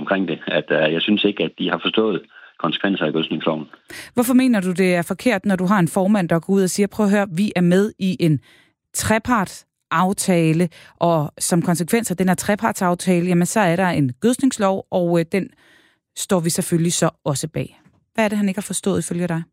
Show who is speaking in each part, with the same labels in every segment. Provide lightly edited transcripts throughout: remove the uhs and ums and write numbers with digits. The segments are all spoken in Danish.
Speaker 1: omkring det, at jeg synes ikke, at de har forstået konsekvenser af gødskningsloven.
Speaker 2: Hvorfor mener du, det er forkert, når du har en formand, der går ud og siger, prøv at høre, vi er med i en trepartsaftale, og som konsekvens af den her trepartsaftale, jamen så er der en gødskningslov, og den står vi selvfølgelig så også bag. Hvad er det, han ikke har forstået ifølge dig?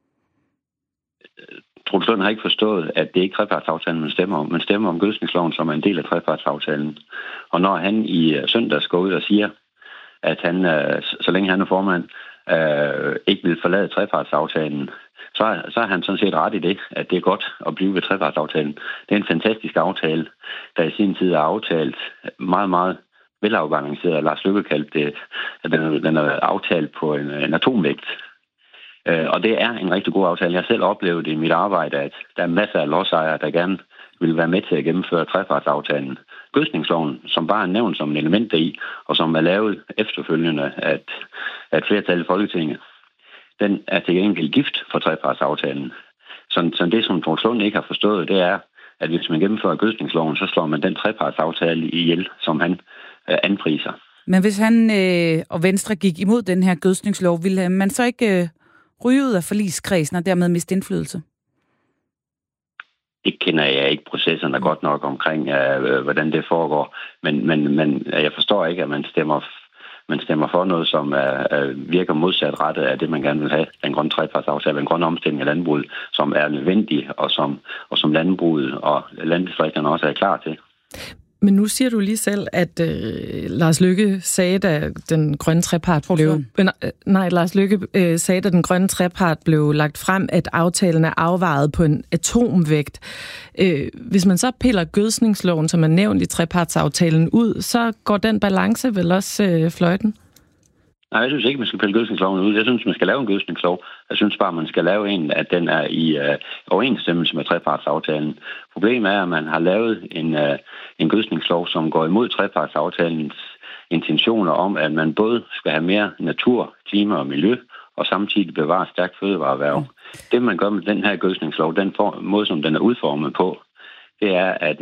Speaker 1: Troels Lund har ikke forstået, at det ikke er trepartsaftalen, man stemmer om. Man stemmer om gødskningsloven, som er en del af trepartsaftalen. Og når han i søndags går ud og siger, at han, så længe han er formand, ikke vil forlade trepartsaftalen, så har han sådan set ret i det, at det er godt at blive ved trepartsaftalen. Det er en fantastisk aftale, der i sin tid er aftalt meget, meget velafbalanceret. Lars Løkke kaldte det, at den er aftalt på en atomvægt. Og det er en rigtig god aftale. Jeg har selv oplevet i mit arbejde, at der er masser af lodsejere, der gerne vil være med til at gennemføre trepartsaftalen. Gødskningsloven, som bare er nævnt som en element deri, og som er lavet efterfølgende af et flertal i Folketinget, den er til gengæld gift for trepartsaftalen. Så det, som Troels Lund ikke har forstået, det er, at hvis man gennemfører gødskningsloven, så slår man den trepartsaftale ihjel, som han anpriser.
Speaker 2: Men hvis han og Venstre gik imod den her gødskningslov, ville man så ikke ryge ud af forligskredsen og dermed miste indflydelse?
Speaker 1: Det kender jeg ikke processerne godt nok omkring, hvordan det foregår. Men jeg forstår ikke, at man stemmer for noget, som virker modsatrettet af det, man gerne vil have. Den grønne trepartsaftale, den grønne omstilling af landbruget, som er nødvendig, og som landbruget og landdistrikterne også er klar til.
Speaker 3: Men nu siger du lige selv, at Lars Løkke sagde, da den grønne trepart sagde, da den grønne trepart blev lagt frem, at aftalen er afvejet på en atomvægt. Hvis man så piller gødskningsloven, som er nævnt i trepartsaftalen, ud, så går den balance vel også fløjten?
Speaker 1: Nej, jeg synes ikke, man skal pille gødskningsloven ud. Jeg synes, man skal lave en gødskningslov. Jeg synes bare, man skal lave en, at den er i overensstemmelse med trepartsaftalen. Problemet er, at man har lavet en gødskningslov, som går imod trepartsaftalens intentioner om, at man både skal have mere natur, klima og miljø, og samtidig bevare stærkt fødevareerhverv. Det, man gør med den her gødskningslov, den måde, som den er udformet på, det er, at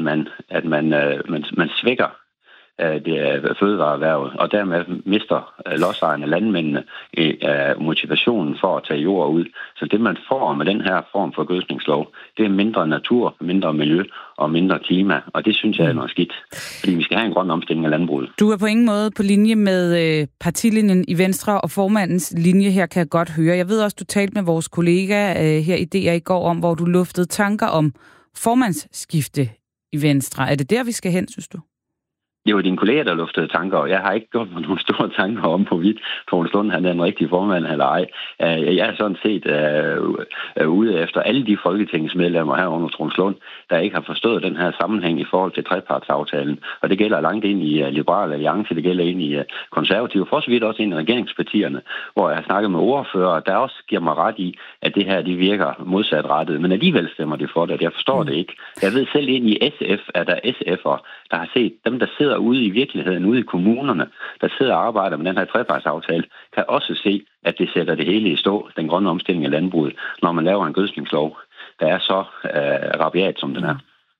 Speaker 1: man svækker det er fødevareerhvervet, og dermed mister lodsejerne, landmændene motivationen for at tage jord ud. Så det, man får med den her form for gødskningslov, det er mindre natur, mindre miljø og mindre klima, og det synes jeg er noget skidt, fordi vi skal have en grøn omstilling af landbruget.
Speaker 2: Du er på ingen måde på linje med partilinjen i Venstre, og formandens linje her kan jeg godt høre. Jeg ved også, du talte med vores kollega her i DR i går om, hvor du luftede tanker om formandsskifte i Venstre. Er det der, vi skal hen, synes du?
Speaker 1: Det var din kollega, der luftede tanker, og jeg har ikke gjort mig nogle store tanker om, hvorvidt Troels Lund han er en rigtig formand eller ej. Jeg er sådan set ude efter alle de folketingsmedlemmer her under Troels Lund, der ikke har forstået den her sammenhæng i forhold til trepartsaftalen. Og det gælder langt ind i Liberal Alliance, det gælder ind i konservative, for så vidt også ind i regeringspartierne, hvor jeg har snakket med ordfører, der også giver mig ret i, at det her det virker modsatrettet. Men alligevel stemmer det for det, jeg forstår det ikke. Jeg ved selv ind i SF, at der SF'er, der har set dem, der sidder ude i virkeligheden, ude i kommunerne, der sidder og arbejder med den her trepartsaftale, kan også se, at det sætter det hele i stå, den grønne omstilling af landbruget, når man laver en gødskningslov, der er så rabiat, som den er.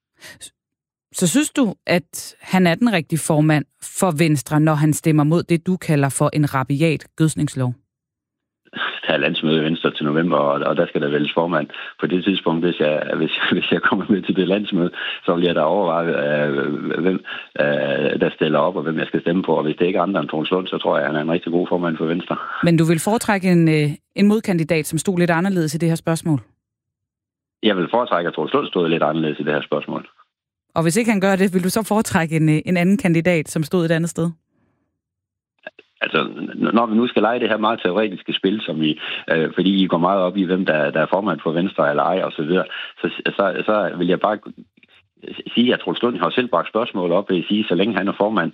Speaker 2: Så synes du, at han er den rigtige formand for Venstre, når han stemmer mod det, du kalder for en rabiat gødskningslov?
Speaker 1: Der er landsmøde i Venstre til november, og der skal der vælges formand. På det tidspunkt, hvis jeg kommer med til det landsmøde, så vil jeg da overveje, hvem der stiller op, og hvem jeg skal stemme på. Og hvis det ikke er andre end Troels Lund, så tror jeg, at han er en rigtig god formand for Venstre.
Speaker 2: Men du vil foretrække en modkandidat, som stod lidt anderledes i det her spørgsmål? Jeg
Speaker 1: vil foretrække, at Troels Lund stod lidt anderledes i det her spørgsmål.
Speaker 2: Og hvis ikke han gør det, vil du så foretrække en anden kandidat, som stod et andet sted?
Speaker 1: Altså, når vi nu skal lege det her meget teoretiske spil, som fordi I går meget op i, hvem der er formand for Venstre eller ej, og så videre, så vil jeg bare sige, at Troels Lund har selv bragt spørgsmål op, vil jeg sige, så længe han er formand,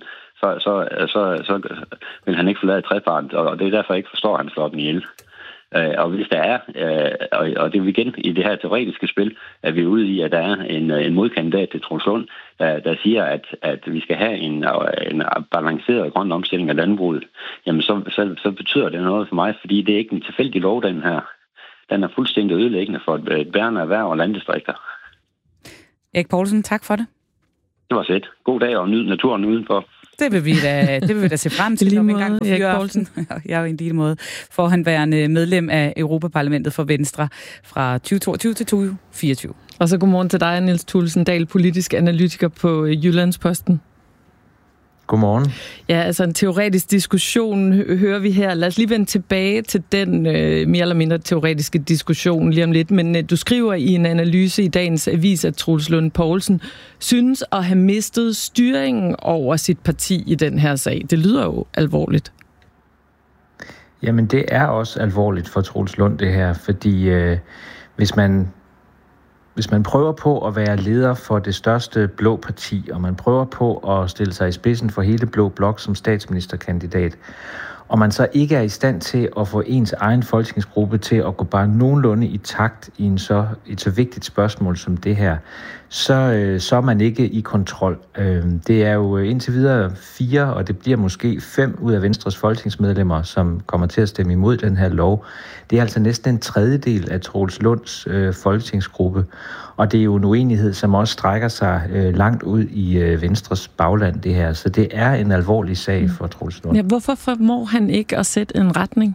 Speaker 1: så vil han ikke forlade treparten, og det er derfor, jeg ikke forstår, at han slår den ihjel. Og hvis der er, og det er igen i det her teoretiske spil, at vi er ude i, at der er en modkandidat til Troels Lund, der siger, at vi skal have en balanceret grøn omstilling af landbruget, jamen så betyder det noget for mig, fordi det er ikke en tilfældig lov, den her. Den er fuldstændig ødelæggende for et bærende erhverv og landdistrikter.
Speaker 2: Erik Poulsen, tak for det.
Speaker 1: Det var sæt. God dag og nyd naturen udenfor.
Speaker 2: Det vil vi da se frem til, når vi engang på Fyraften. Jeg er jo en lille måde forhenværende medlem af Europaparlamentet for Venstre fra 2022 til 2024.
Speaker 3: Og så godmorgen til dig, Niels Thulesen Dahl, politisk analytiker på Jyllandsposten.
Speaker 4: Godmorgen.
Speaker 3: Ja, altså en teoretisk diskussion hører vi her. Lad os lige vende tilbage til den mere eller mindre teoretiske diskussion lige om lidt. Men du skriver i en analyse i dagens avis, at Troels Lund Poulsen synes at have mistet styringen over sit parti i den her sag. Det lyder jo alvorligt.
Speaker 4: Jamen, det er også alvorligt for Troels Lund, det her. Fordi hvis man prøver på at være leder for det største blå parti, og man prøver på at stille sig i spidsen for hele blå blok som statsministerkandidat, og man så ikke er i stand til at få ens egen folketingsgruppe til at gå bare nogenlunde i takt i et så vigtigt spørgsmål som det her, så er man ikke i kontrol. Det er jo indtil videre 4, og det bliver måske 5 ud af Venstres folketingsmedlemmer, som kommer til at stemme imod den her lov. Det er altså næsten en tredjedel af Troels Lunds folketingsgruppe, og det er jo en uenighed, som også strækker sig langt ud i Venstres bagland, det her. Så det er en alvorlig sag for Troels Lund.
Speaker 3: Ja, hvorfor formår han ikke at sætte en retning?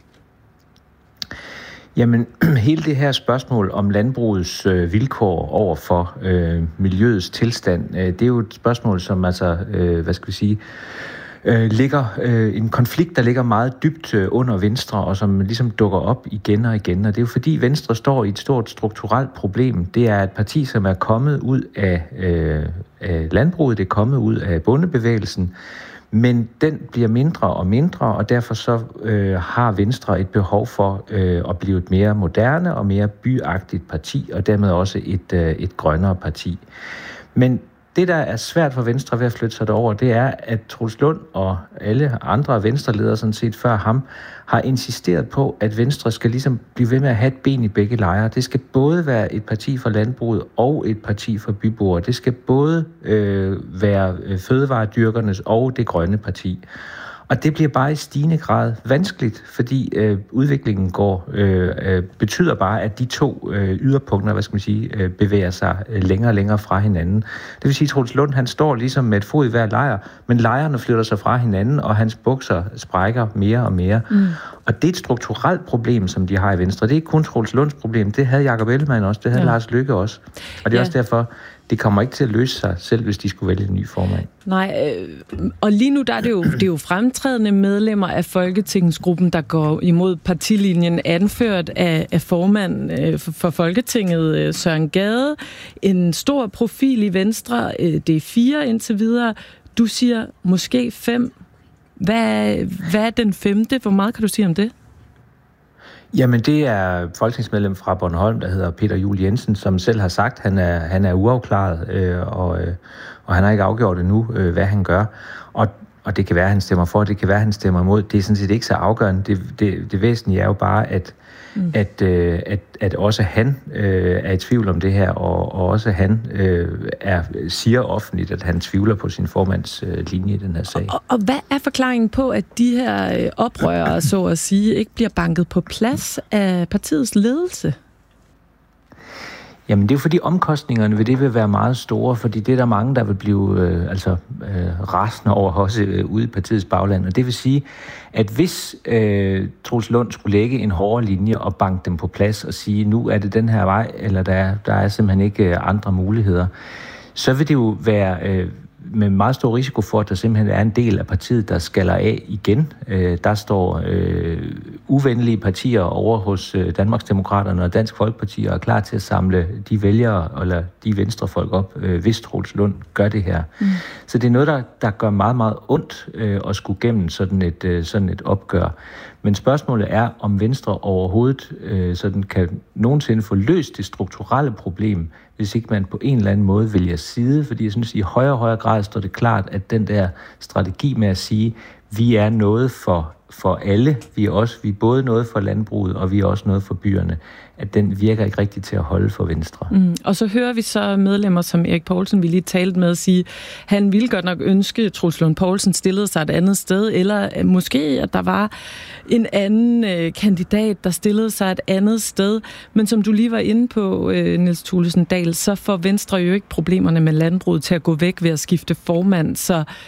Speaker 4: Jamen, hele det her spørgsmål om landbrugets vilkår over for miljøets tilstand, det er jo et spørgsmål, som altså, ligger en konflikt, der ligger meget dybt under Venstre, og som ligesom dukker op igen og igen. Og det er jo fordi Venstre står i et stort strukturelt problem. Det er et parti, som er kommet ud af landbruget, det er kommet ud af bondebevægelsen, men den bliver mindre og mindre, og derfor så har Venstre et behov for at blive et mere moderne og mere byagtigt parti, og dermed også et grønnere parti. Men det, der er svært for Venstre ved at flytte sig derover, det er, at Troels Lund og alle andre Venstre-ledere sådan set før ham, har insisteret på, at Venstre skal ligesom blive ved med at have et ben i begge lejre. Det skal både være et parti for landbruget og et parti for byboere. Det skal både være fødevaredyrkernes og det grønne parti. Og det bliver bare i stigende grad vanskeligt, fordi udviklingen betyder bare, at de to yderpunkter, bevæger sig længere og længere fra hinanden. Det vil sige, at Troels Lund, han står ligesom med et fod i hver lejr, men lejrene flytter sig fra hinanden, og hans bukser sprækker mere og mere. Og det er et strukturelt problem, som de har i Venstre. Det er ikke kun Troels Lunds problem. Det havde Jakob Ellemann også, det havde Lars Løkke også. Og det er også derfor, det kommer ikke til at løse sig, selv hvis de skulle vælge en ny formand.
Speaker 3: Nej, og lige nu der er det er jo fremtrædende medlemmer af Folketingsgruppen, der går imod partilinjen, anført af formand for Folketinget, Søren Gade. En stor profil i Venstre, det er 4 indtil videre. Du siger måske 5. Hvad er den 5? Hvor meget kan du sige om det?
Speaker 4: Jamen, det er folketingsmedlem fra Bornholm, der hedder Peter Juel Jensen, som selv har sagt, at han er uafklaret, og han har ikke afgjort endnu, hvad han gør. Og det kan være, at han stemmer for, det kan være, at han stemmer imod. Det er sådan set ikke så afgørende. Det væsentlige er jo bare, at også han er i tvivl om det her, og også han siger offentligt, at han tvivler på sin formands linje i den her sag.
Speaker 3: Og hvad er forklaringen på, at de her oprørere, så at sige, ikke bliver banket på plads af partiets ledelse?
Speaker 4: Jamen, det er jo fordi omkostningerne ved det vil være meget store, fordi det er der mange, der vil blive rasende over også ude i partiets bagland. Og det vil sige, at hvis Troels Lund skulle lægge en hårdere linje og banke dem på plads og sige, nu er det den her vej, eller der er simpelthen ikke andre muligheder, så vil det jo være med meget stor risiko for, at der simpelthen er en del af partiet, der skaller af igen. Der står uvenlige partier over hos Danmarksdemokraterne og Dansk Folkeparti og er klar til at samle de vælgere eller de venstrefolk op, hvis Troels Lund gør det her. Så det er noget, der gør meget, meget ondt at skulle gennem sådan et opgør. Men spørgsmålet er, om Venstre overhovedet sådan kan nogensinde få løst det strukturelle problem, hvis ikke man på en eller anden måde vælger side. Fordi jeg synes, i højere og højere grad står det klart, at den der strategi med at sige, vi er noget for alle, vi er både noget for landbruget, og vi er også noget for byerne, at den virker ikke rigtigt til at holde for Venstre.
Speaker 3: Og så hører vi så medlemmer som Erik Poulsen, vi lige talte med, sige, han ville godt nok ønske, at Troels Lund Poulsen stillede sig et andet sted, eller måske, at der var en anden kandidat, der stillede sig et andet sted. Men som du lige var inde på, Niels Thulesen Dahl, så får Venstre jo ikke problemerne med landbruget til at gå væk ved at skifte formand, så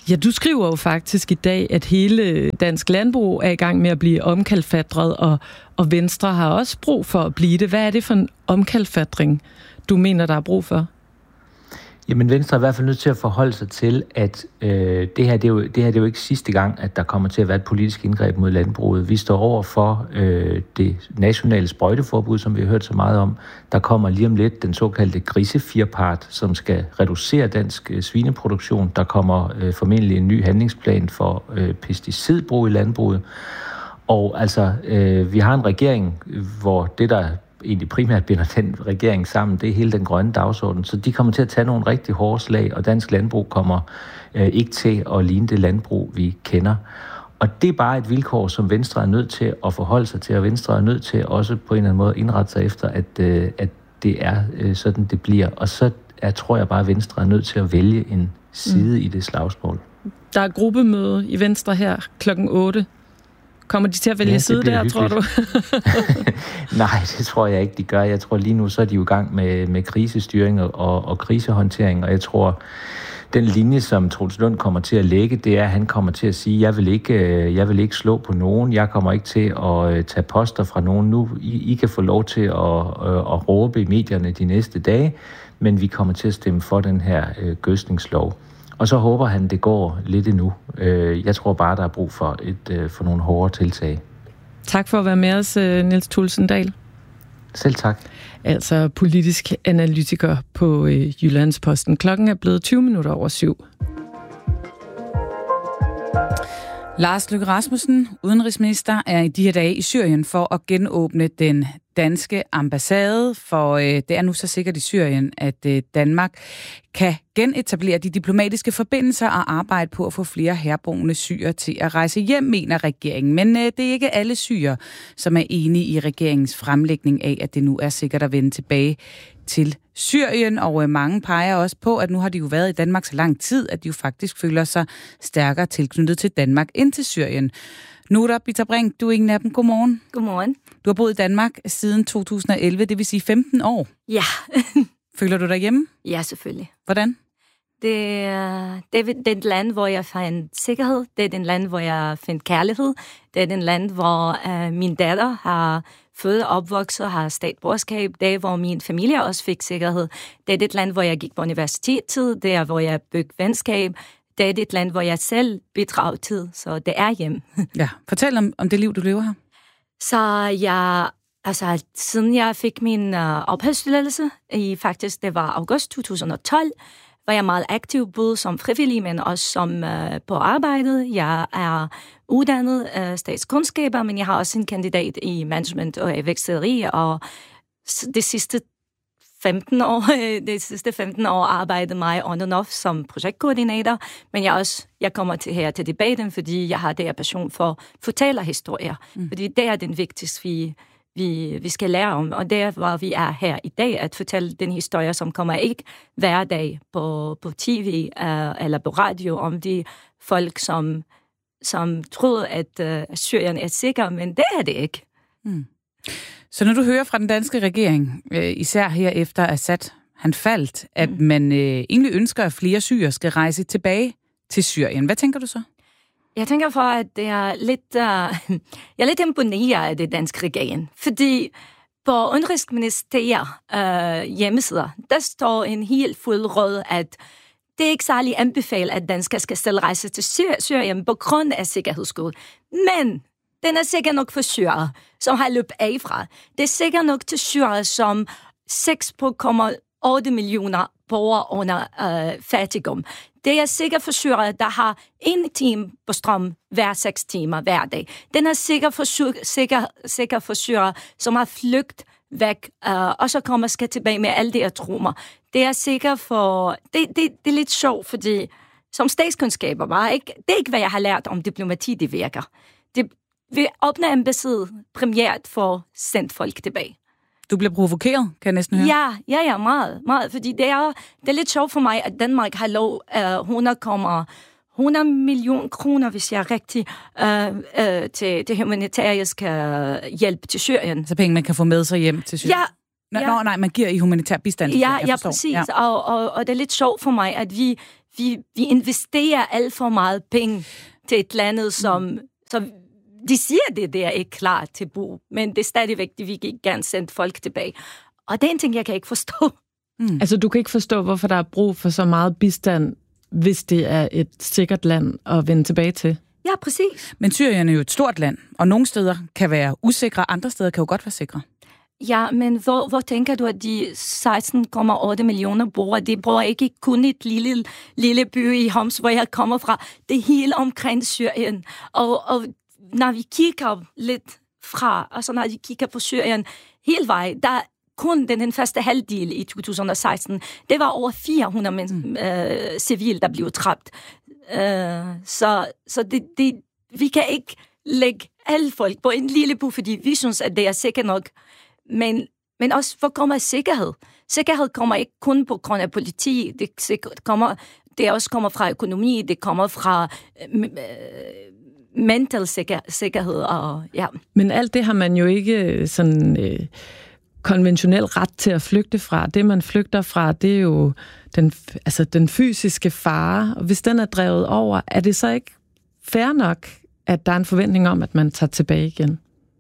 Speaker 3: Ja, du skriver jo faktisk i dag, at hele dansk landbrug er i gang med at blive omkalfatret, og Venstre har også brug for at blive det. Hvad er det for en omkalfatring, du mener, der er brug for?
Speaker 4: Jamen, Venstre er i hvert fald nødt til at forholde sig til, at det her er jo ikke sidste gang, at der kommer til at være et politisk indgreb mod landbruget. Vi står over for det nationale sprøjteforbud, som vi har hørt så meget om. Der kommer lige om lidt den såkaldte grisefirpart, som skal reducere dansk svineproduktion. Der kommer formentlig en ny handlingsplan for pesticidbrug i landbruget. Og altså, vi har en regering, hvor det, der egentlig primært binder den regering sammen, det er hele den grønne dagsorden. Så de kommer til at tage nogle rigtig hårde slag, og dansk landbrug kommer ikke til at ligne det landbrug, vi kender. Og det er bare et vilkår, som Venstre er nødt til at forholde sig til, og Venstre er nødt til også på en eller anden måde indrette sig efter, at det er sådan, det bliver. Og så tror jeg bare, at Venstre er nødt til at vælge en side i det slagsmål.
Speaker 3: Der er gruppemøde i Venstre her klokken 8. Kommer de til at vælge side der, tror du?
Speaker 4: Nej, det tror jeg ikke, de gør. Jeg tror lige nu, så er de jo i gang med krisestyring og krisehåndtering, og jeg tror, den linje, som Troels Lund kommer til at lægge, det er, at han kommer til at sige, jeg vil ikke slå på nogen, jeg kommer ikke til at tage poster fra nogen nu. I kan få lov til at råbe i medierne de næste dage, men vi kommer til at stemme for den her gødskningslov. Og så håber han, det går lidt endnu. Jeg tror bare, der er brug for nogle hårde tiltag. Tak
Speaker 3: for at være med os, Niels Thulesen-Dahl.
Speaker 4: Selv tak.
Speaker 3: Altså politisk analytiker på Jyllands-Posten. Klokken er blevet 20 minutter over 7.
Speaker 2: Lars Løkke Rasmussen, udenrigsminister, er i de her dage i Syrien for at genåbne den danske ambassade, for det er nu så sikkert i Syrien, at Danmark kan genetablere de diplomatiske forbindelser og arbejde på at få flere herboende syrere til at rejse hjem, mener regeringen. Men det er ikke alle syrere, som er enige i regeringens fremlægning af, at det nu er sikkert at vende tilbage til Syrien, og mange peger også på, at nu har de jo været i Danmark så lang tid, at de jo faktisk føler sig stærkere tilknyttet til Danmark end til Syrien. Nora Bitterbrink, du er en af dem. Godmorgen.
Speaker 5: Godmorgen.
Speaker 2: Du har boet i Danmark siden 2011, det vil sige 15 år.
Speaker 5: Ja.
Speaker 2: Føler du dig hjemme?
Speaker 5: Ja, selvfølgelig.
Speaker 2: Hvordan?
Speaker 5: Det er et land, hvor jeg fandt sikkerhed. Det er et land, hvor jeg fandt kærlighed. Det er et land, hvor min datter har født og opvokset, har statsborgerskab. Det er, hvor min familie også fik sikkerhed. Det er et land, hvor jeg gik på universitetet. Det er, hvor jeg byggede venskab. Det er et land, hvor jeg selv bidrager til, så det er hjem.
Speaker 2: Ja, fortæl om det liv, du lever her.
Speaker 5: Så siden jeg fik min opholdstilladelse, det var august 2012, var jeg meget aktiv, både som frivillig, men også som på arbejdet. Jeg er uddannet statskundskaber, men jeg har også en kandidat i management og væksteri, og de sidste 15 år arbejdede mig on and off som projektkoordinator, men jeg kommer her til debatten, fordi jeg har det her passion for fortællerhistorier, fordi det er den vigtigste, vi skal lære om, og det er, hvor vi er her i dag, at fortælle den historie, som kommer ikke hver dag på tv eller på radio, om de folk, som troede, at Syrien er sikker, men det er det ikke. Mm.
Speaker 2: Så når du hører fra den danske regering, især her efter Assad, han faldt, at man egentlig ønsker, at flere syrere skal rejse tilbage til Syrien. Hvad tænker du så?
Speaker 5: Jeg tænker for, at det er jeg er lidt imponeret af det danske regering, fordi på Udenrigsministeriet hjemmesider, der står en helt fuld rød, at det er ikke særlig anbefalet, at danskere skal selv rejse til Syrien på grund af sikkerhedsskål. Men den er sikkert nok for syrere, som har løbet af fra. Det er sikkert nok til syrere, som 6,8 millioner borgere under fattigdom. Det er sikkert for syrere, der har 1 time på strøm hver 6 timer hver dag. Den er sikkert for syrere, som har flygtet væk, og så skal tilbage med alle de her traumer. Det er sikkert for... Det er lidt sjovt, fordi som statskundskaber det er ikke, hvad jeg har lært om diplomati, det virker. Vi åbner ambassade premieret for sendt folk tilbage.
Speaker 2: Du bliver provokeret, kan jeg næsten høre.
Speaker 5: Ja, meget, meget. Fordi det er lidt sjovt for mig, at Danmark har lov 100 millioner kroner, hvis jeg er rigtig, til humanitærisk hjælp til Syrien.
Speaker 2: Så penge, man kan få med sig hjem til Syrien?
Speaker 5: Ja.
Speaker 2: Nej, man giver i humanitær bistand.
Speaker 5: Ja, præcis. Ja. Og det er lidt sjovt for mig, at vi investerer alt for meget penge til et land, som de siger, det er ikke klar til brug, men det er stadigvæk, vi vil gerne sende folk tilbage. Og det er en ting, jeg kan ikke forstå.
Speaker 3: Altså, du kan ikke forstå, hvorfor der er brug for så meget bistand, hvis det er et sikkert land at vende tilbage til?
Speaker 5: Ja, præcis.
Speaker 2: Men Syrien er jo et stort land, og nogle steder kan være usikre, andre steder kan jo godt være sikre.
Speaker 5: Ja, men hvor tænker du, at de 16,8 millioner borgere, de bor ikke kun et lille by i Homs, hvor jeg kommer fra. Det er hele omkring Syrien. Og når vi kigger lidt fra, altså når vi kigger på Syrien hele vejen, der kun den første halvdel i 2016, det var over 400 civile, der blev dræbt. Så vi kan ikke lægge alle folk på en lille by, fordi vi synes, at det er sikkert nok. Men også, hvor kommer sikkerhed? Sikkerhed kommer ikke kun på grund af politi, det også kommer fra økonomi, det kommer fra mental sikkerhed. Og, ja.
Speaker 3: Men alt det har man jo ikke sådan konventionel ret til at flygte fra. Det, man flygter fra, det er jo den fysiske fare. Og hvis den er drevet over, er det så ikke fair nok, at der er en forventning om, at man tager tilbage igen?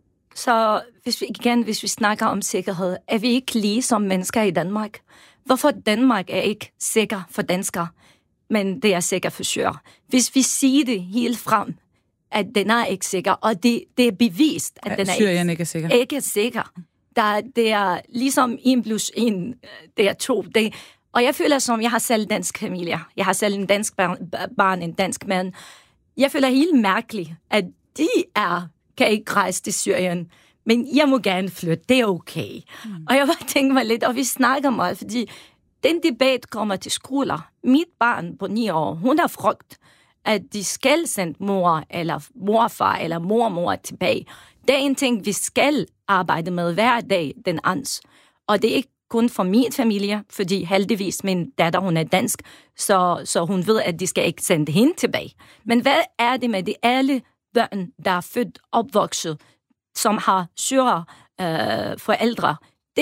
Speaker 5: Så hvis vi snakker om sikkerhed, er vi ikke lige som mennesker i Danmark? Hvorfor Danmark er ikke sikker for danskere, men det er sikker for syrere? Hvis vi siger det helt frem, at den er ikke sikker, og det er bevist, at den
Speaker 2: Syrien ikke er sikker.
Speaker 5: Ikke er sikker. Det er ligesom 1 + 1, det er 2. Og jeg føler som, jeg har selv dansk familie. Jeg har selv en dansk barn, en dansk mand. Jeg føler helt mærkeligt, at de kan ikke rejse til Syrien, men jeg må gerne flytte, det er okay. Og jeg bare tænker mig lidt, og vi snakker meget, fordi den debat kommer til skoler. Mit barn på 9 år, hun har frygt, at de skal sende mor, eller morfar, eller mormor tilbage. Det er en ting, vi skal arbejde med hver dag, den ans. Og det er ikke kun for min familie, fordi heldigvis min datter, hun er dansk, så hun ved, at de skal ikke sende hende tilbage. Men hvad er det med de alle børn, der er født opvokset, som har syrere forældre?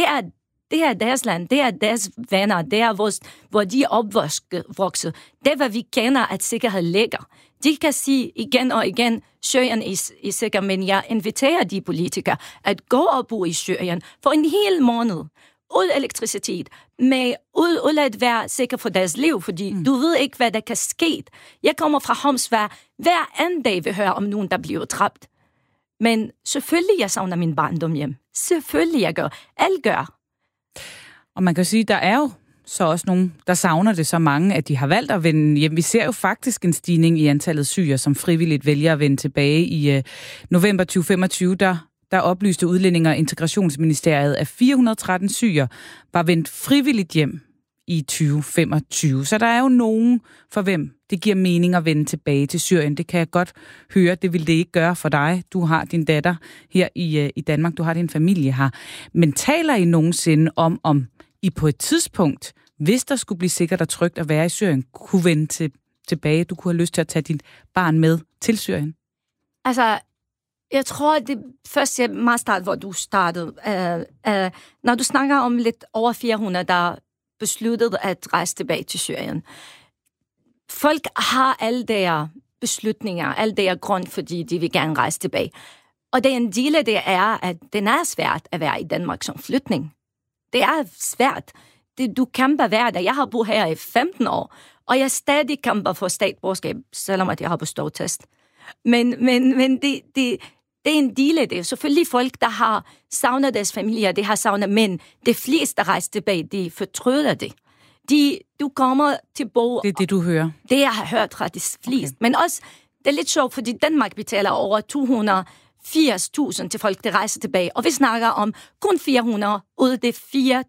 Speaker 5: Det er deres land, det er deres venner, det er hvor de er opvokset. Det er, hvad vi kender, at sikkerhed ligger. De kan sige igen og igen, Syrien er sikker, men jeg inviterer de politikere at gå og bo i Syrien for en hel måned, uden elektricitet, med uden at være sikker for deres liv, fordi du ved ikke, hvad der kan ske. Jeg kommer fra Homs, hver anden dag vil høre om nogen, der bliver dræbt. Men selvfølgelig, jeg savner min barndom hjem. Selvfølgelig, jeg gør. Alle gør.
Speaker 2: Og man kan sige, der er jo så også nogen, der savner det så mange, at de har valgt at vende hjem. Vi ser jo faktisk en stigning i antallet syrere, som frivilligt vælger at vende tilbage. I november 2025, der oplyste Udlændinge- og Integrationsministeriet, at 413 syrere var vendt frivilligt hjem i 2025. Så der er jo nogen, for hvem det giver mening at vende tilbage til Syrien. Det kan jeg godt høre, det vil det ikke gøre for dig. Du har din datter her i Danmark, du har din familie her. Men taler I nogensinde om I på et tidspunkt, hvis der skulle blive sikkert og trygt at være i Syrien, kunne vende tilbage? Du kunne have lyst til at tage dit barn med til Syrien?
Speaker 5: Altså, jeg tror, det første meget start, hvor du startede. Når du snakker om lidt over 400, der besluttede at rejse tilbage til Syrien. Folk har alle deres beslutninger, alle deres grund, fordi de vil gerne rejse tilbage. Og det en del af det er, at det er svært at være i Danmark som flytning. Det er svært. Du kæmper hver dag. Jeg har boet her i 15 år, og jeg stadig kæmper for statsborgerskab, selvom at jeg har bestået test. Men det er en del af det. Selvfølgelig folk, der har savnet deres familier, de har savnet, men de fleste, der rejser tilbage, de fortryder det. Du kommer til bo.
Speaker 2: Det er det, du hører?
Speaker 5: Det jeg har hørt fra de fleste. Okay. Men også, det er lidt sjovt, fordi Danmark betaler over 280.000 til folk, der rejser tilbage. Og vi snakker om kun 400 ud af det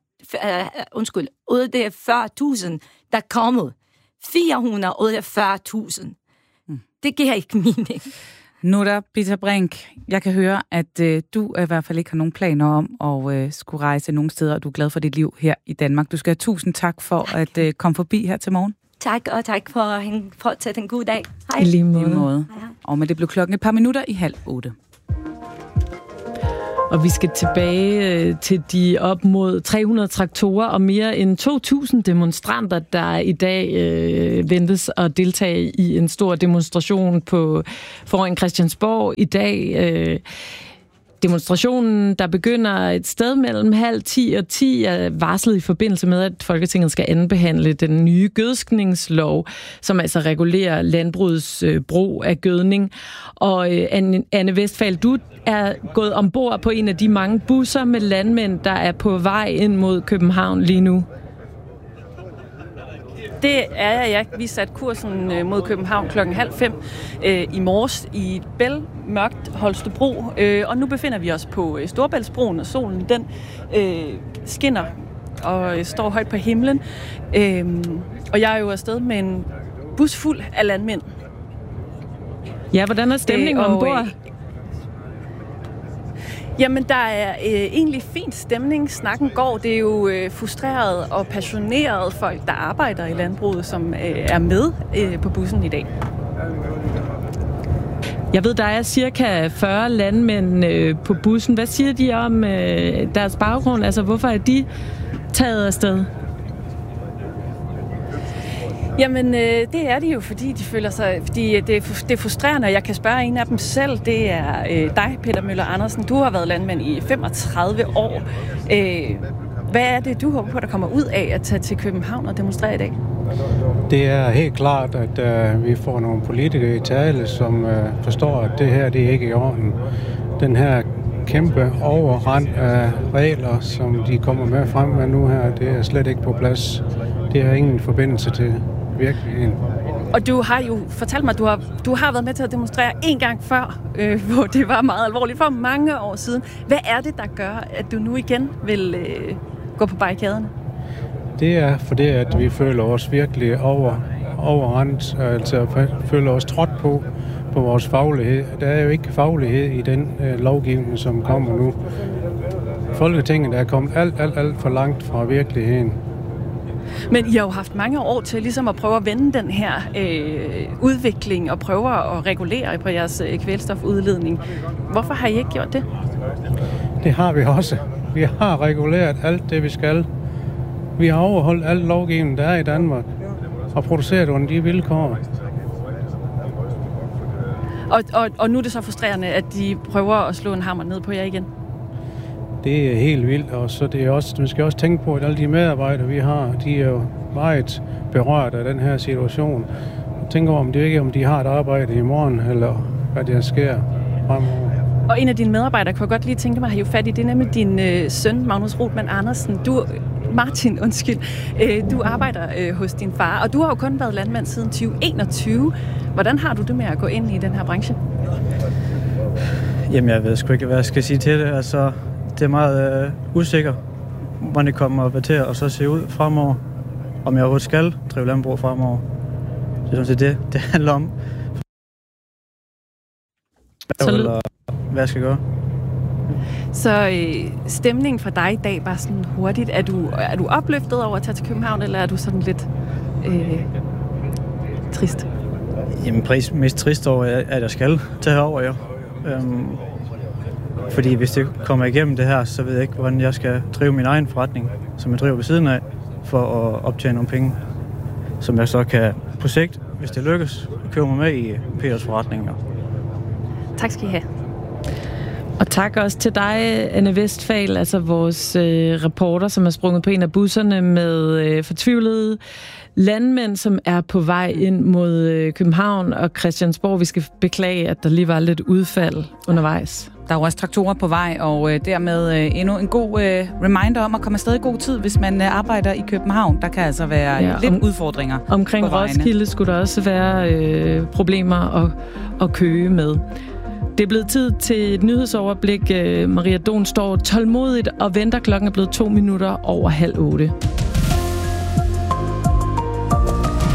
Speaker 5: 40.000, der er kommet. 400 ud af 40.000. Det giver ikke mening.
Speaker 2: Nora Peter Brink, jeg kan høre, at du i hvert fald ikke har nogen planer om at skulle rejse nogen steder, og du er glad for dit liv her i Danmark. Du skal have tusind tak for at komme forbi her til morgen.
Speaker 5: Tak, og tak for at tage en god dag. Hej.
Speaker 3: I lige måde.
Speaker 2: Og men det blev klokken et par minutter i 7:30.
Speaker 3: Og vi skal tilbage til de op mod 300 traktorer og mere end 2.000 demonstranter, der i dag ventes at deltage i en stor demonstration foran Christiansborg i dag. Demonstrationen, der begynder et sted mellem 9:30 og 10, er varslet i forbindelse med, at Folketinget skal andenbehandle den nye gødskningslov, som altså regulerer landbrugets brug af gødning. Og Anne Westphal, du er gået ombord på en af de mange busser med landmænd, der er på vej ind mod København lige nu.
Speaker 6: Det er jeg. Vi satte kursen mod København 4:30 i morges i et bælmørkt Holstebro, og nu befinder vi os på Storebæltsbroen, og solen den skinner og står højt på himlen. Og jeg er jo afsted med en bus fuld af landmænd.
Speaker 3: Ja, hvordan er stemningen ombord?
Speaker 6: Jamen, der er egentlig fin stemning. Snakken går. Det er jo frustrerede og passionerede folk, der arbejder i landbruget, som er med på bussen i dag.
Speaker 3: Jeg ved, der er cirka 40 landmænd på bussen. Hvad siger de om deres baggrund? Altså, hvorfor er de taget afsted?
Speaker 6: Jamen, det er de jo, fordi de føler sig... Fordi det er frustrerende, og jeg kan spørge en af dem selv. Det er dig, Peter Møller Andersen. Du har været landmand i 35 år. Hvad er det, du håber på, der kommer ud af at tage til København og demonstrere i dag?
Speaker 7: Det er helt klart, at vi får nogle politikere i tale, som forstår, at det her det er ikke i orden. Den her kæmpe overrend af regler, som de kommer med frem med nu her, det er slet ikke på plads. Det har ingen forbindelse til virkeligheden.
Speaker 6: Og du har jo fortalt mig, at du har været med til at demonstrere en gang før, hvor det var meget alvorligt for mange år siden. Hvad er det, der gør, at du nu igen vil gå på barrikaderne?
Speaker 7: Det er fordi, at vi føler os virkelig overrendt, altså føler os trådt på vores faglighed. Der er jo ikke faglighed i den lovgivning, som kommer nu. Folketinget er kommet alt for langt fra virkeligheden.
Speaker 6: Men I har jo haft mange år til ligesom at prøve at vende den her udvikling og prøve at regulere på jeres kvælstofudledning. Hvorfor har I ikke gjort det?
Speaker 7: Det har vi også. Vi har reguleret alt det, vi skal. Vi har overholdt al lovgivning, der er i Danmark, og produceret under de vilkår.
Speaker 6: Og nu er det så frustrerende, at de prøver at slå en hammer ned på jer igen?
Speaker 7: Det er helt vildt, og så det er også, man skal også tænke på, at alle de medarbejdere, vi har, de er jo meget berørt af den her situation. Jeg tænker om det ikke, om de har et arbejde i morgen, eller hvad der sker fremover.
Speaker 6: Og en af dine medarbejdere kunne jeg godt lige tænke mig at have fat i, det er nemlig din søn, Magnus Rothmann Andersen. Du arbejder hos din far, og du har jo kun været landmand siden 2021. Hvordan har du det med at gå ind i den her branche?
Speaker 8: Jamen, jeg ved sgu ikke, hvad jeg skal sige til det. Altså, det er meget usikker, hvordan det kommer til at så se ud fremover. Om jeg overhovedet skal drive landbrug fremover. Det er sådan det handler om. Hvad jeg skal gøre.
Speaker 6: Så stemningen for dig i dag bare sådan hurtigt. Er du opløftet over at tage til København, eller er du sådan lidt trist?
Speaker 8: Jamen, mest trist over, at jeg skal tage herover, ja. Fordi hvis det kommer igennem det her, så ved jeg ikke, hvordan jeg skal drive min egen forretning, som jeg driver ved siden af, for at optjene nogle penge, som jeg så kan på sigt, hvis det lykkes, købe mig med i Peters forretninger.
Speaker 6: Tak skal I have.
Speaker 3: Og tak også til dig, Anne Westphal, altså vores reporter, som er sprunget på en af busserne med fortvivlede landmænd, som er på vej ind mod København og Christiansborg. Vi skal beklage, at der lige var lidt udfald undervejs.
Speaker 2: Der er jo også traktorer på vej, og dermed endnu en god reminder om at komme afsted i god tid, hvis man arbejder i København. Der kan altså være lidt udfordringer
Speaker 3: omkring Roskilde skulle der også være problemer at køge med. Det er blevet tid til et nyhedsoverblik. Maria Don står tålmodigt og venter. Klokken er blevet 2 minutter over 7:30.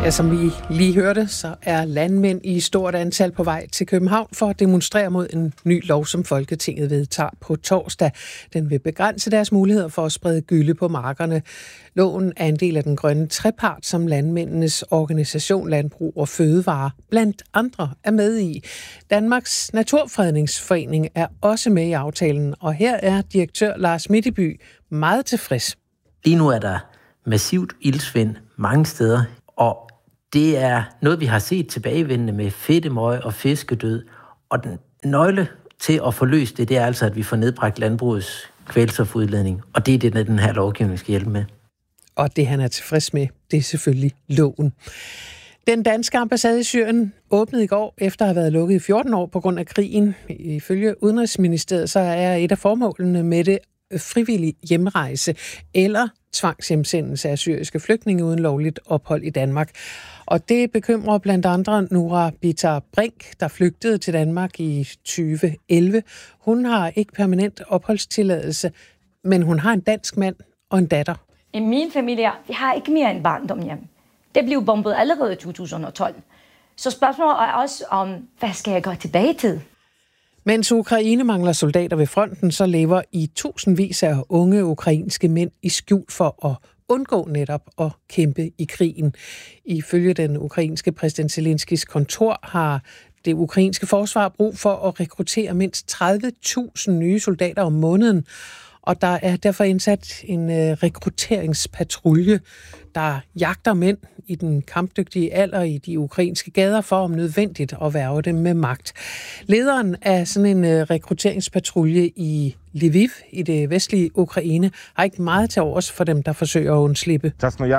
Speaker 9: Ja, som vi lige hørte, så er landmænd i stort antal på vej til København for at demonstrere mod en ny lov, som Folketinget vedtager på torsdag. Den vil begrænse deres muligheder for at sprede gylle på markerne. Loven er en del af den grønne trepart, som landmændenes organisation Landbrug og Fødevare blandt andre er med i. Danmarks Naturfredningsforening er også med i aftalen, og her er direktør Lars Mitteby meget tilfreds.
Speaker 10: Lige nu er der massivt iltsvind mange steder, og det er noget, vi har set tilbagevendende med fedtemøg og fiskedød. Og den nøgle til at få løst det er altså, at vi får nedbragt landbrugets kvælstofudledning. Og det er det, den her lovgivning skal hjælpe med. Og
Speaker 9: det, han er tilfreds med, det er selvfølgelig loven. Den danske ambassade i Syrien åbnede i går efter at have været lukket i 14 år på grund af krigen. Ifølge Udenrigsministeriet så er et af formålene med det frivillig hjemrejse eller tvangshjemsendelse af syriske flygtninge uden lovligt ophold i Danmark. Og det bekymrer blandt andre Nora Bitar Brink, der flygtede til Danmark i 2011. Hun har ikke permanent opholdstilladelse, men hun har en dansk mand og en datter.
Speaker 5: I min familie, vi har ikke mere en barndom hjem. Det blev bombet allerede i 2012. Så spørgsmålet er også om, hvad skal jeg gå tilbage til?
Speaker 9: Mens Ukraine mangler soldater ved fronten, så lever i tusindvis af unge ukrainske mænd i skjul for at undgå netop at kæmpe i krigen. Ifølge den ukrainske præsident Zelenskis kontor har det ukrainske forsvar brug for at rekruttere mindst 30.000 nye soldater om måneden. Og der er derfor indsat en rekrutteringspatrulje, der jagter mænd i den kampdygtige alder i de ukrainske gader for om nødvendigt at hverve dem med magt. Lederen af sådan en rekrutteringspatrulje i Lviv i det vestlige Ukraine har ikke meget til overs for dem, der forsøger at undslippe.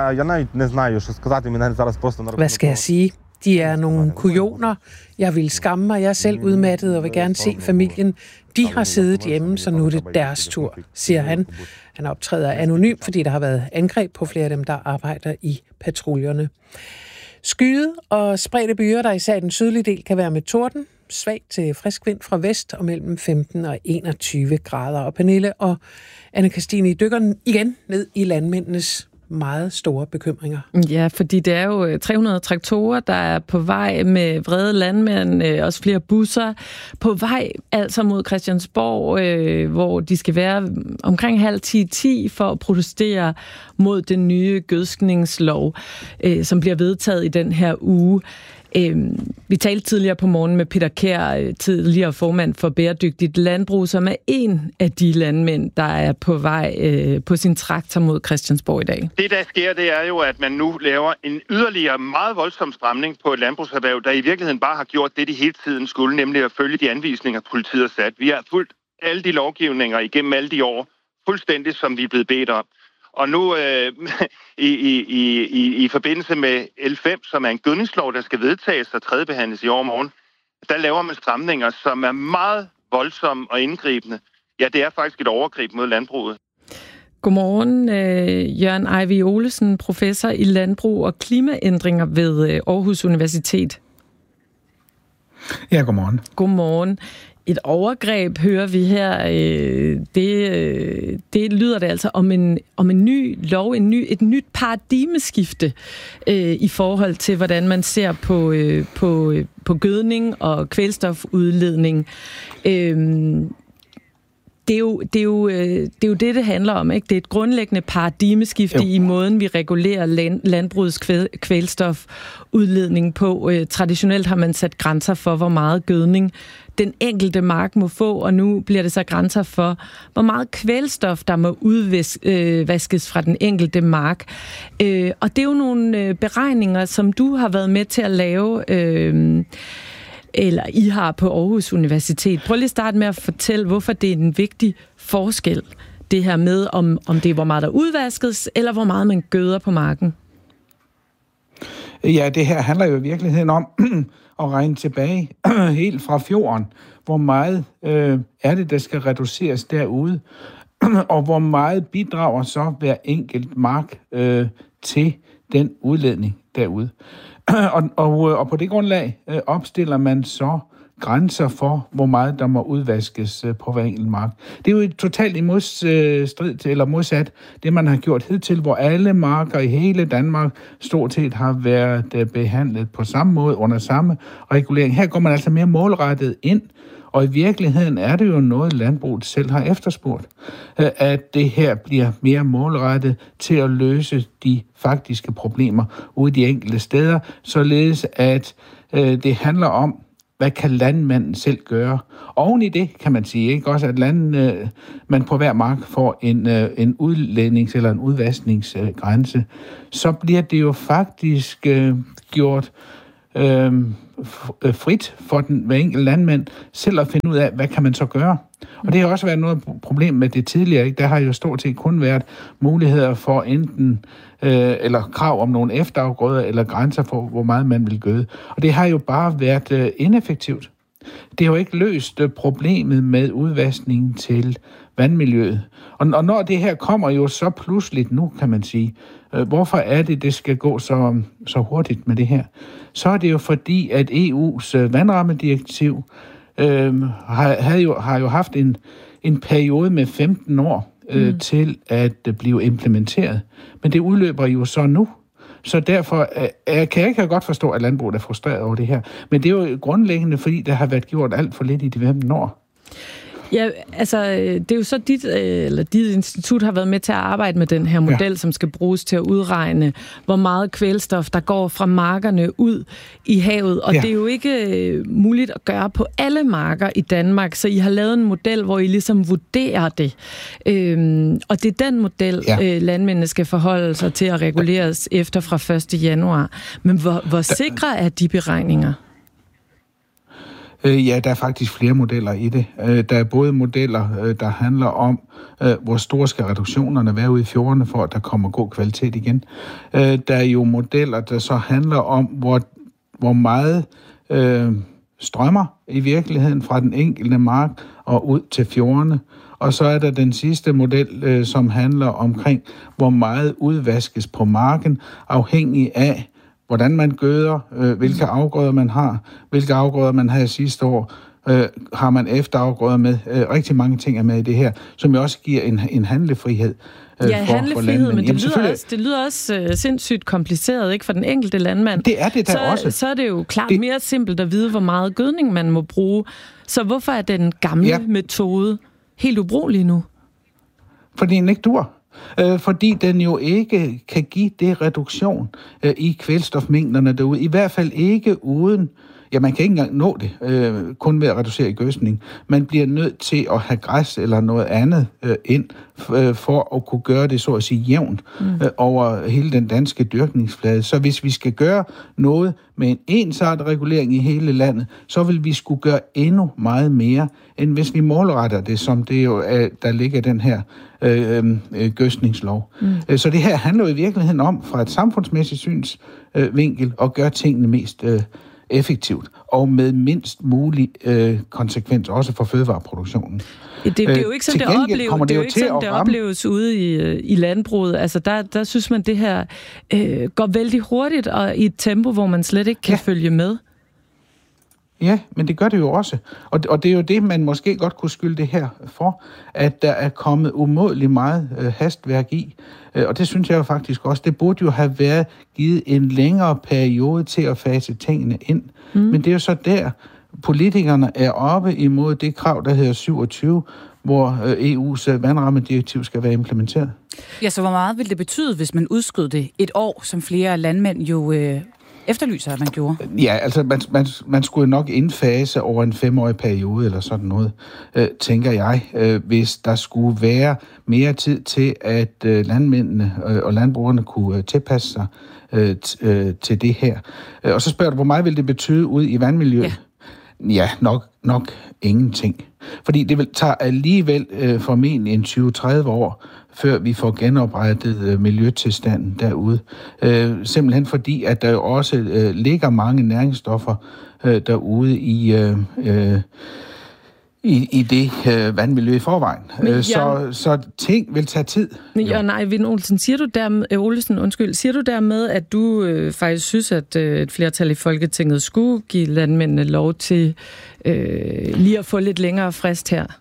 Speaker 9: Hvad skal jeg sige? De er nogle kujoner. Jeg vil skamme mig. Jeg er selv udmattet og vil gerne se familien. De har siddet hjemme, så nu er det deres tur, siger han. Han optræder anonymt, fordi der har været angreb på flere af dem, der arbejder i patruljerne. Skyde og spredte byer, der især i den sydlige del kan være med torden. Svag til frisk vind fra vest og mellem 15 og 21 grader. Og Pernille og Anne-Kristine dykker igen ned i landmændenes meget store bekymringer.
Speaker 3: Ja, fordi det er jo 300 traktorer, der er på vej med vrede landmænd, også flere busser, på vej altså mod Christiansborg, hvor de skal være omkring 9:30 for at protestere mod den nye gødskningslov, som bliver vedtaget i den her uge. Vi talte tidligere på morgen med Peter Kjær, tidligere formand for Bæredygtigt Landbrug, som er en af de landmænd, der er på vej på sin traktor mod Christiansborg i dag.
Speaker 11: Det, der sker, det er jo, at man nu laver en yderligere meget voldsom stramning på et landbrugserhverv, der i virkeligheden bare har gjort det, de hele tiden skulle, nemlig at følge de anvisninger, politiet har sat. Vi har fulgt alle de lovgivninger igennem alle de år, fuldstændig som vi er blevet bedt om. Og nu i forbindelse med L5, som er en gødningslov, der skal vedtages og tredjebehandles i overmorgen, der laver man stramninger, som er meget voldsomme og indgribende. Ja, det er faktisk et overgreb mod landbruget.
Speaker 3: Godmorgen, Jørgen Ejvi Olesen, professor i landbrug og klimaændringer ved Aarhus Universitet.
Speaker 12: Ja, godmorgen.
Speaker 3: Godmorgen. Et overgreb hører vi her. Det lyder det altså om en ny lov, et nyt paradigmeskifte i forhold til, hvordan man ser på gødning og kvælstofudledning. Det er jo det handler om, ikke? Det er et grundlæggende paradigmeskifte i måden, vi regulerer landbrugets kvælstofudledning på. Traditionelt har man sat grænser for, hvor meget gødning den enkelte mark må få, og nu bliver det så grænser for, hvor meget kvælstof, der må udvaskes fra den enkelte mark. Og det er jo nogle beregninger, som du har været med til at lave, eller I har på Aarhus Universitet. Prøv lige at starte med at fortælle, hvorfor det er en vigtig forskel, det her med, om det er, hvor meget der udvaskes, eller hvor meget man gøder på marken.
Speaker 12: Ja, det her handler jo i virkeligheden om at regne tilbage helt fra fjorden. Hvor meget er det, der skal reduceres derude, og hvor meget bidrager så hver enkelt mark til den udledning derude. Og på det grundlag opstiller man så grænser for, hvor meget der må udvaskes på hver enkelt mark. Det er jo totalt i modstrid eller modsat det, man har gjort hidtil, hvor alle marker i hele Danmark stort set har været behandlet på samme måde under samme regulering. Her går man altså mere målrettet ind, og i virkeligheden er det jo noget, landbruget selv har efterspurgt, at det her bliver mere målrettet til at løse de faktiske problemer ude de enkelte steder, således at det handler om, hvad kan landmanden selv gøre? Oven i det kan man sige, ikke også, at man på hver mark får en udlednings- eller en udvaskningsgrænse, så bliver det jo faktisk gjort frit for hver enkelt landmand selv at finde ud af, hvad kan man så gøre. Og det har også været noget problem med det tidligere. Ikke? Der har jo stort set kun været muligheder for enten eller krav om nogle efterafgrøder eller grænser for, hvor meget man vil gøde. Og det har jo bare været ineffektivt. Det har jo ikke løst problemet med udvaskningen til vandmiljøet. Og når det her kommer jo så pludseligt nu, kan man sige, hvorfor er det skal gå så hurtigt med det her? Så er det jo fordi, at EU's vandrammedirektiv har jo haft en periode med 15 år til at blive implementeret. Men det udløber jo så nu. Så derfor kan jeg godt forstå, at landbruget er frustreret over det her. Men det er jo grundlæggende, fordi der har været gjort alt for lidt i de 15 år.
Speaker 3: Ja, altså, det er jo så dit institut har været med til at arbejde med den her model, som skal bruges til at udregne, hvor meget kvælstof, der går fra markerne ud i havet. Og det er jo ikke muligt at gøre på alle marker i Danmark, så I har lavet en model, hvor I ligesom vurderer det. Og det er den model, landmændene skal forholde sig til at reguleres efter fra 1. januar. Men hvor sikre er de beregninger?
Speaker 12: Ja, der er faktisk flere modeller i det. Der er både modeller, der handler om, hvor store skal reduktionerne være ude i fjordene, for at der kommer god kvalitet igen. Der er jo modeller, der så handler om, hvor meget strømmer i virkeligheden fra den enkelte mark og ud til fjordene. Og så er der den sidste model, som handler omkring, hvor meget udvaskes på marken, afhængig af, hvordan man gøder, hvilke afgrøder man har, hvilke afgrøder man havde sidste år, har man efterafgrøder med. Rigtig mange ting er med i det her, som jo også giver en handlefrihed.
Speaker 3: Handlefrihed, men det lyder også sindssygt kompliceret, ikke, for den enkelte landmand.
Speaker 12: Det er det der også.
Speaker 3: Så er det jo klart mere simpelt at vide, hvor meget gødning man må bruge. Så hvorfor er den gamle metode helt ubrugelig nu?
Speaker 12: Fordi den ikke dur. Fordi den jo ikke kan give det reduktion i kvælstofmængderne derude. I hvert fald ikke uden... Ja, man kan ikke engang nå det, kun ved at reducere i gødskning. Man bliver nødt til at have græs eller noget andet ind, for at kunne gøre det, så at sige, jævnt over hele den danske dyrkningsflade. Så hvis vi skal gøre noget med en ensartet regulering i hele landet, så vil vi skulle gøre endnu meget mere, end hvis vi målretter det, som det jo er, der ligger den her gødskningslov. Så det her handler jo i virkeligheden om, fra et samfundsmæssigt synsvinkel, at gøre tingene mest effektivt og med mindst mulig konsekvens også for fødevareproduktionen.
Speaker 3: Det er jo ikke sådan, det opleves ude i landbruget. Altså der synes man, det her går vældig hurtigt og i et tempo, hvor man slet ikke kan følge med.
Speaker 12: Ja, men det gør det jo også. Og det er jo det, man måske godt kunne skylde det her for, at der er kommet umådelig meget hastværk i. Og det synes jeg jo faktisk også. Det burde jo have været givet en længere periode til at fase tingene ind. Men det er jo så der, politikerne er oppe imod det krav, der hedder 27, hvor EU's vandrammedirektiv skal være implementeret.
Speaker 2: Ja, så hvor meget vil det betyde, hvis man udskød det et år, som flere landmænd jo efterlyser, at man gjorde?
Speaker 12: Ja, altså man skulle nok indfase over en 5-årig periode eller sådan noget, tænker jeg, hvis der skulle være mere tid til, at landmændene og landbrugerne kunne tilpasse sig til det her. Og så spørger du, hvor meget vil det betyde ude i vandmiljøet? Ja, nok ingenting. Fordi det tager alligevel formentlig en 20-30 år, før vi får genoprettet miljøtilstanden derude. Simpelthen fordi, at der jo også ligger mange næringsstoffer derude i det vandmiljø i forvejen. Så ting vil tage tid.
Speaker 3: Jørgen Ejvind Olsen, siger du dermed, at du faktisk synes, at et flertal i Folketinget skulle give landmændene lov til lige at få lidt længere frist her?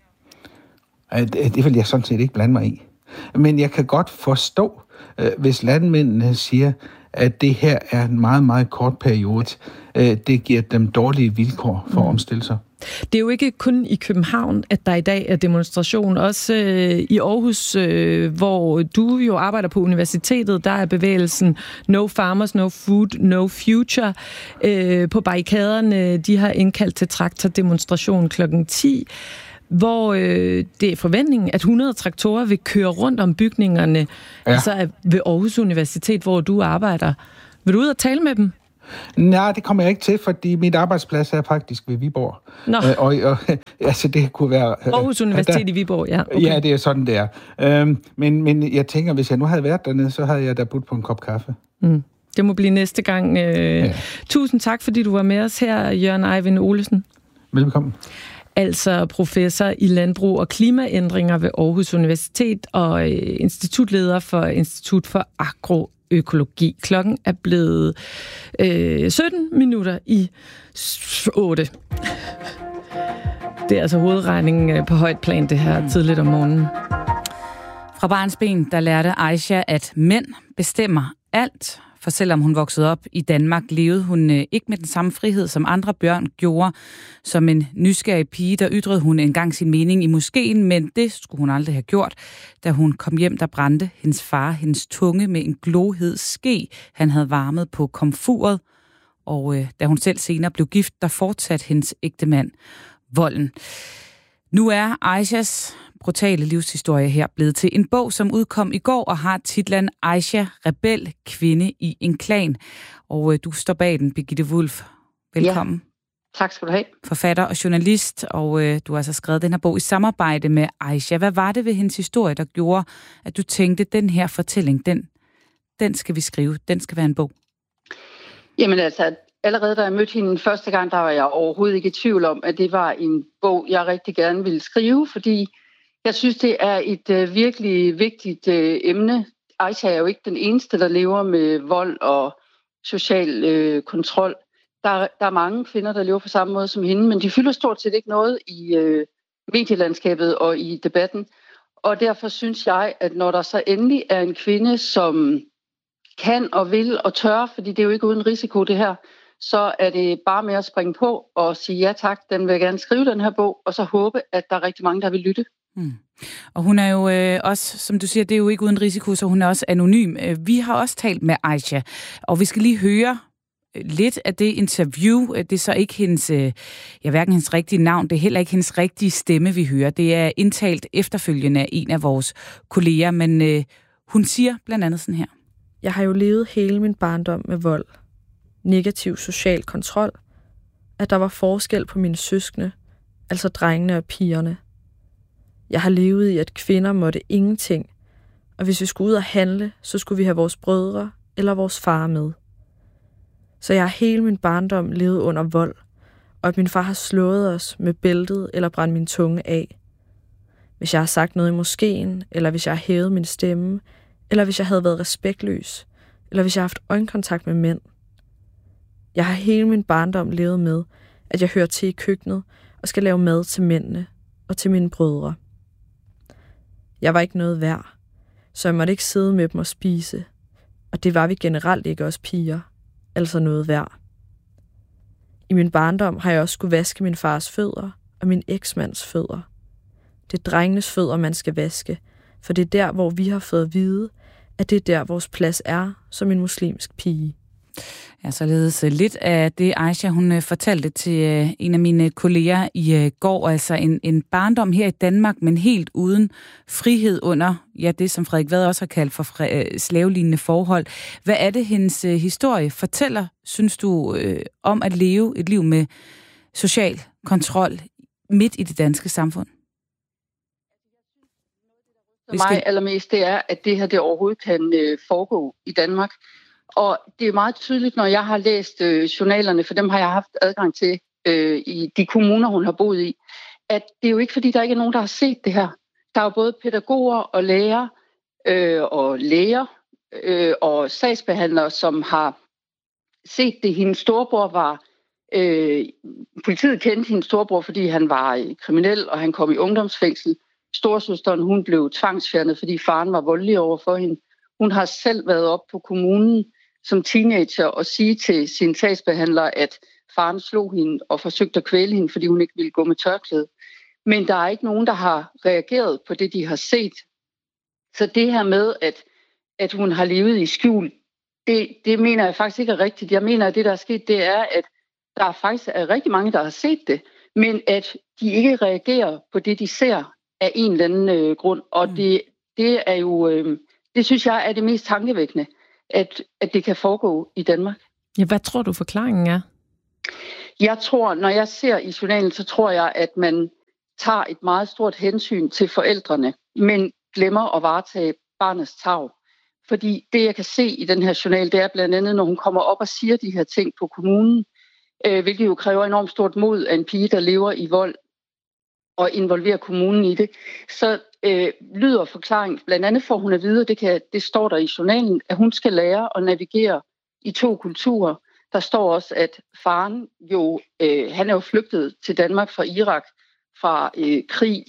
Speaker 12: Det vil jeg sådan set ikke blande mig i. Men jeg kan godt forstå, hvis landmændene siger, at det her er en meget, meget kort periode. Det giver dem dårlige vilkår for at omstille sig.
Speaker 3: Det er jo ikke kun i København, at der i dag er demonstration. Også i Aarhus, hvor du jo arbejder på universitetet, der er bevægelsen No Farmers, No Food, No Future. På barrikaderne, de har indkaldt til traktordemonstration kl. 10, hvor det er forventningen, at 100 traktorer vil køre rundt om bygningerne, altså ved Aarhus Universitet, hvor du arbejder. Vil du ud og tale med dem?
Speaker 12: Nej, det kommer jeg ikke til, fordi mit arbejdsplads er faktisk ved Viborg. Og altså det kunne være...
Speaker 3: Aarhus Universitet i Viborg, ja. Okay.
Speaker 12: Ja, det er sådan, det er. Men jeg tænker, hvis jeg nu havde været dernede, så havde jeg da budt på en kop kaffe.
Speaker 3: Det må blive næste gang. Tusind tak, fordi du var med os her, Jørgen Ejvind Olsen.
Speaker 12: Velkommen.
Speaker 3: Altså professor i landbrug og klimaændringer ved Aarhus Universitet og institutleder for Institut for Agroøkologi. Klokken er blevet 17 minutter i 8. Det er altså hovedregningen på højt plan, det her tidligt om morgenen.
Speaker 2: Fra barnsben, der lærte Aisha, at mænd bestemmer alt. For selvom hun voksede op i Danmark, levede hun ikke med den samme frihed, som andre børn gjorde. Som en nysgerrig pige, der ytrede hun engang sin mening i moskeen, men det skulle hun aldrig have gjort. Da hun kom hjem, der brændte hendes far hendes tunge med en glohed ske, han havde varmet på komfuret. Og da hun selv senere blev gift, der fortsatte hendes ægtemand volden. Nu er Aishas brutale livshistorie her blevet til en bog, som udkom i går og har titlen Aisha, rebel, kvinde i en klan. Og du står bag den, Birgitte Wulff. Velkommen.
Speaker 13: Ja. Tak skal du have.
Speaker 2: Forfatter og journalist, og du har altså skrevet den her bog i samarbejde med Aisha. Hvad var det ved hendes historie, der gjorde, at du tænkte, den her fortælling, den skal vi skrive, den skal være en bog?
Speaker 13: Jamen altså, allerede da jeg mødte hende første gang, der var jeg overhovedet ikke i tvivl om, at det var en bog, jeg rigtig gerne ville skrive, fordi jeg synes, det er et virkelig vigtigt emne. Aisha er jo ikke den eneste, der lever med vold og social kontrol. Der er mange kvinder, der lever på samme måde som hende, men de fylder stort set ikke noget i medielandskabet og i debatten. Og derfor synes jeg, at når der så endelig er en kvinde, som kan og vil og tør, fordi det er jo ikke uden risiko det her, så er det bare med at springe på og sige ja tak, den vil jeg gerne skrive den her bog, og så håbe, at der er rigtig mange, der vil lytte.
Speaker 2: Og hun er jo også, som du siger, det er jo ikke uden risiko, så hun er også anonym. Vi har også talt med Aisha, og vi skal lige høre lidt af det interview. Det er så ikke hendes, hverken hendes rigtige navn, det er heller ikke hendes rigtige stemme, vi hører. Det er indtalt efterfølgende af en af vores kolleger, men hun siger blandt andet sådan her.
Speaker 14: Jeg har jo levet hele min barndom med vold, negativ social kontrol, at der var forskel på mine søskende, altså drengene og pigerne. Jeg har levet i, at kvinder måtte ingenting, og hvis vi skulle ud og handle, så skulle vi have vores brødre eller vores far med. Så jeg har hele min barndom levet under vold, og at min far har slået os med bæltet eller brændt min tunge af. Hvis jeg har sagt noget i moskeen, eller hvis jeg har hævet min stemme, eller hvis jeg havde været respektløs, eller hvis jeg har haft øjenkontakt med mænd. Jeg har hele min barndom levet med, at jeg hører til i køkkenet og skal lave mad til mændene og til mine brødre. Jeg var ikke noget værd, så jeg måtte ikke sidde med dem og spise, og det var vi generelt ikke os piger, altså noget værd. I min barndom har jeg også skulle vaske min fars fødder og min eksmands fødder. Det er drengenes fødder, man skal vaske, for det er der, hvor vi har fået at vide, at det er der, vores plads er som en muslimsk pige.
Speaker 2: Ja, således lidt af det, Aisha, hun fortalte til en af mine kolleger i går, altså en barndom her i Danmark, men helt uden frihed under, det som Frederik Vad også har kaldt for slavelignende forhold. Hvad er det, hendes historie fortæller, synes du, om at leve et liv med social kontrol midt i det danske samfund?
Speaker 13: For mig allermest, det er, at det her det overhovedet kan foregå i Danmark. Og det er meget tydeligt, når jeg har læst journalerne, for dem har jeg haft adgang til i de kommuner, hun har boet i, at det er jo ikke, fordi der ikke er nogen, der har set det her. Der er jo både pædagoger og lærere og læger og sagsbehandlere, som har set det. Hendes storebror var... politiet kendte hendes storebror, fordi han var kriminel, og han kom i ungdomsfængsel. Storesøsteren, hun blev tvangsfjernet, fordi faren var voldelig over for hende. Hun har selv været op på kommunen som teenager og sige til sin sagsbehandler, at faren slog hende og forsøgte at kvæle hende, fordi hun ikke ville gå med tørklæde. Men der er ikke nogen, der har reageret på det, de har set. Så det her med, at hun har levet i skjul, det mener jeg faktisk ikke er rigtigt. Jeg mener, at det, der er sket, det er, at der faktisk er rigtig mange, der har set det, men at de ikke reagerer på det, de ser af en eller anden grund. Og det er jo, det synes jeg er det mest tankevækkende, at det kan foregå i Danmark.
Speaker 3: Ja, hvad tror du forklaringen er?
Speaker 13: Jeg tror, når jeg ser i journalen, så tror jeg, at man tager et meget stort hensyn til forældrene, men glemmer at varetage barnets tarv. Fordi det, jeg kan se i den her journal, det er blandt andet, når hun kommer op og siger de her ting på kommunen, hvilket jo kræver enormt stort mod af en pige, der lever i vold, og involverer kommunen i det, så lyder forklaringen, blandt andet får hun at vide, det står der i journalen, at hun skal lære at navigere i 2 kulturer. Der står også, at faren jo, han er jo flygtet til Danmark fra Irak, fra krig,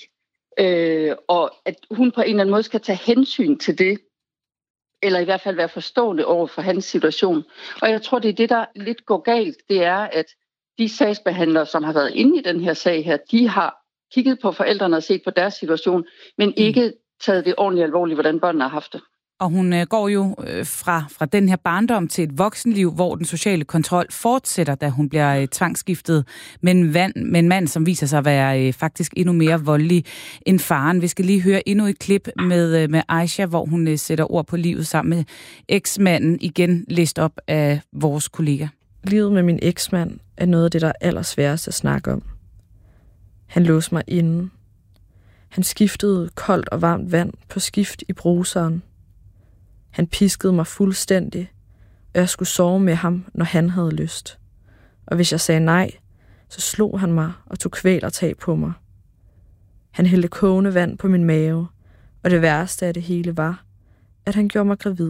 Speaker 13: og at hun på en eller anden måde skal tage hensyn til det, eller i hvert fald være forstående over for hans situation. Og jeg tror, det er det, der lidt går galt, det er, at de sagsbehandlere, som har været inde i den her sag her, de har kigget på forældrene og set på deres situation, men ikke taget det ordentligt alvorligt, hvordan børnene har haft det.
Speaker 2: Og hun går jo fra den her barndom til et voksenliv, hvor den sociale kontrol fortsætter, da hun bliver tvangsskiftet med en mand, som viser sig at være faktisk endnu mere voldelig end faren. Vi skal lige høre endnu et klip med Aisha, hvor hun sætter ord på livet sammen med eksmanden, igen læst op af vores kollega.
Speaker 14: Livet med min eksmand er noget af det, der er allersværest at snakke om. Han låste mig inde. Han skiftede koldt og varmt vand på skift i bruseren. Han piskede mig fuldstændig, og jeg skulle sove med ham, når han havde lyst. Og hvis jeg sagde nej, så slog han mig og tog kvælertag på mig. Han hældte kogende vand på min mave, og det værste af det hele var, at han gjorde mig gravid.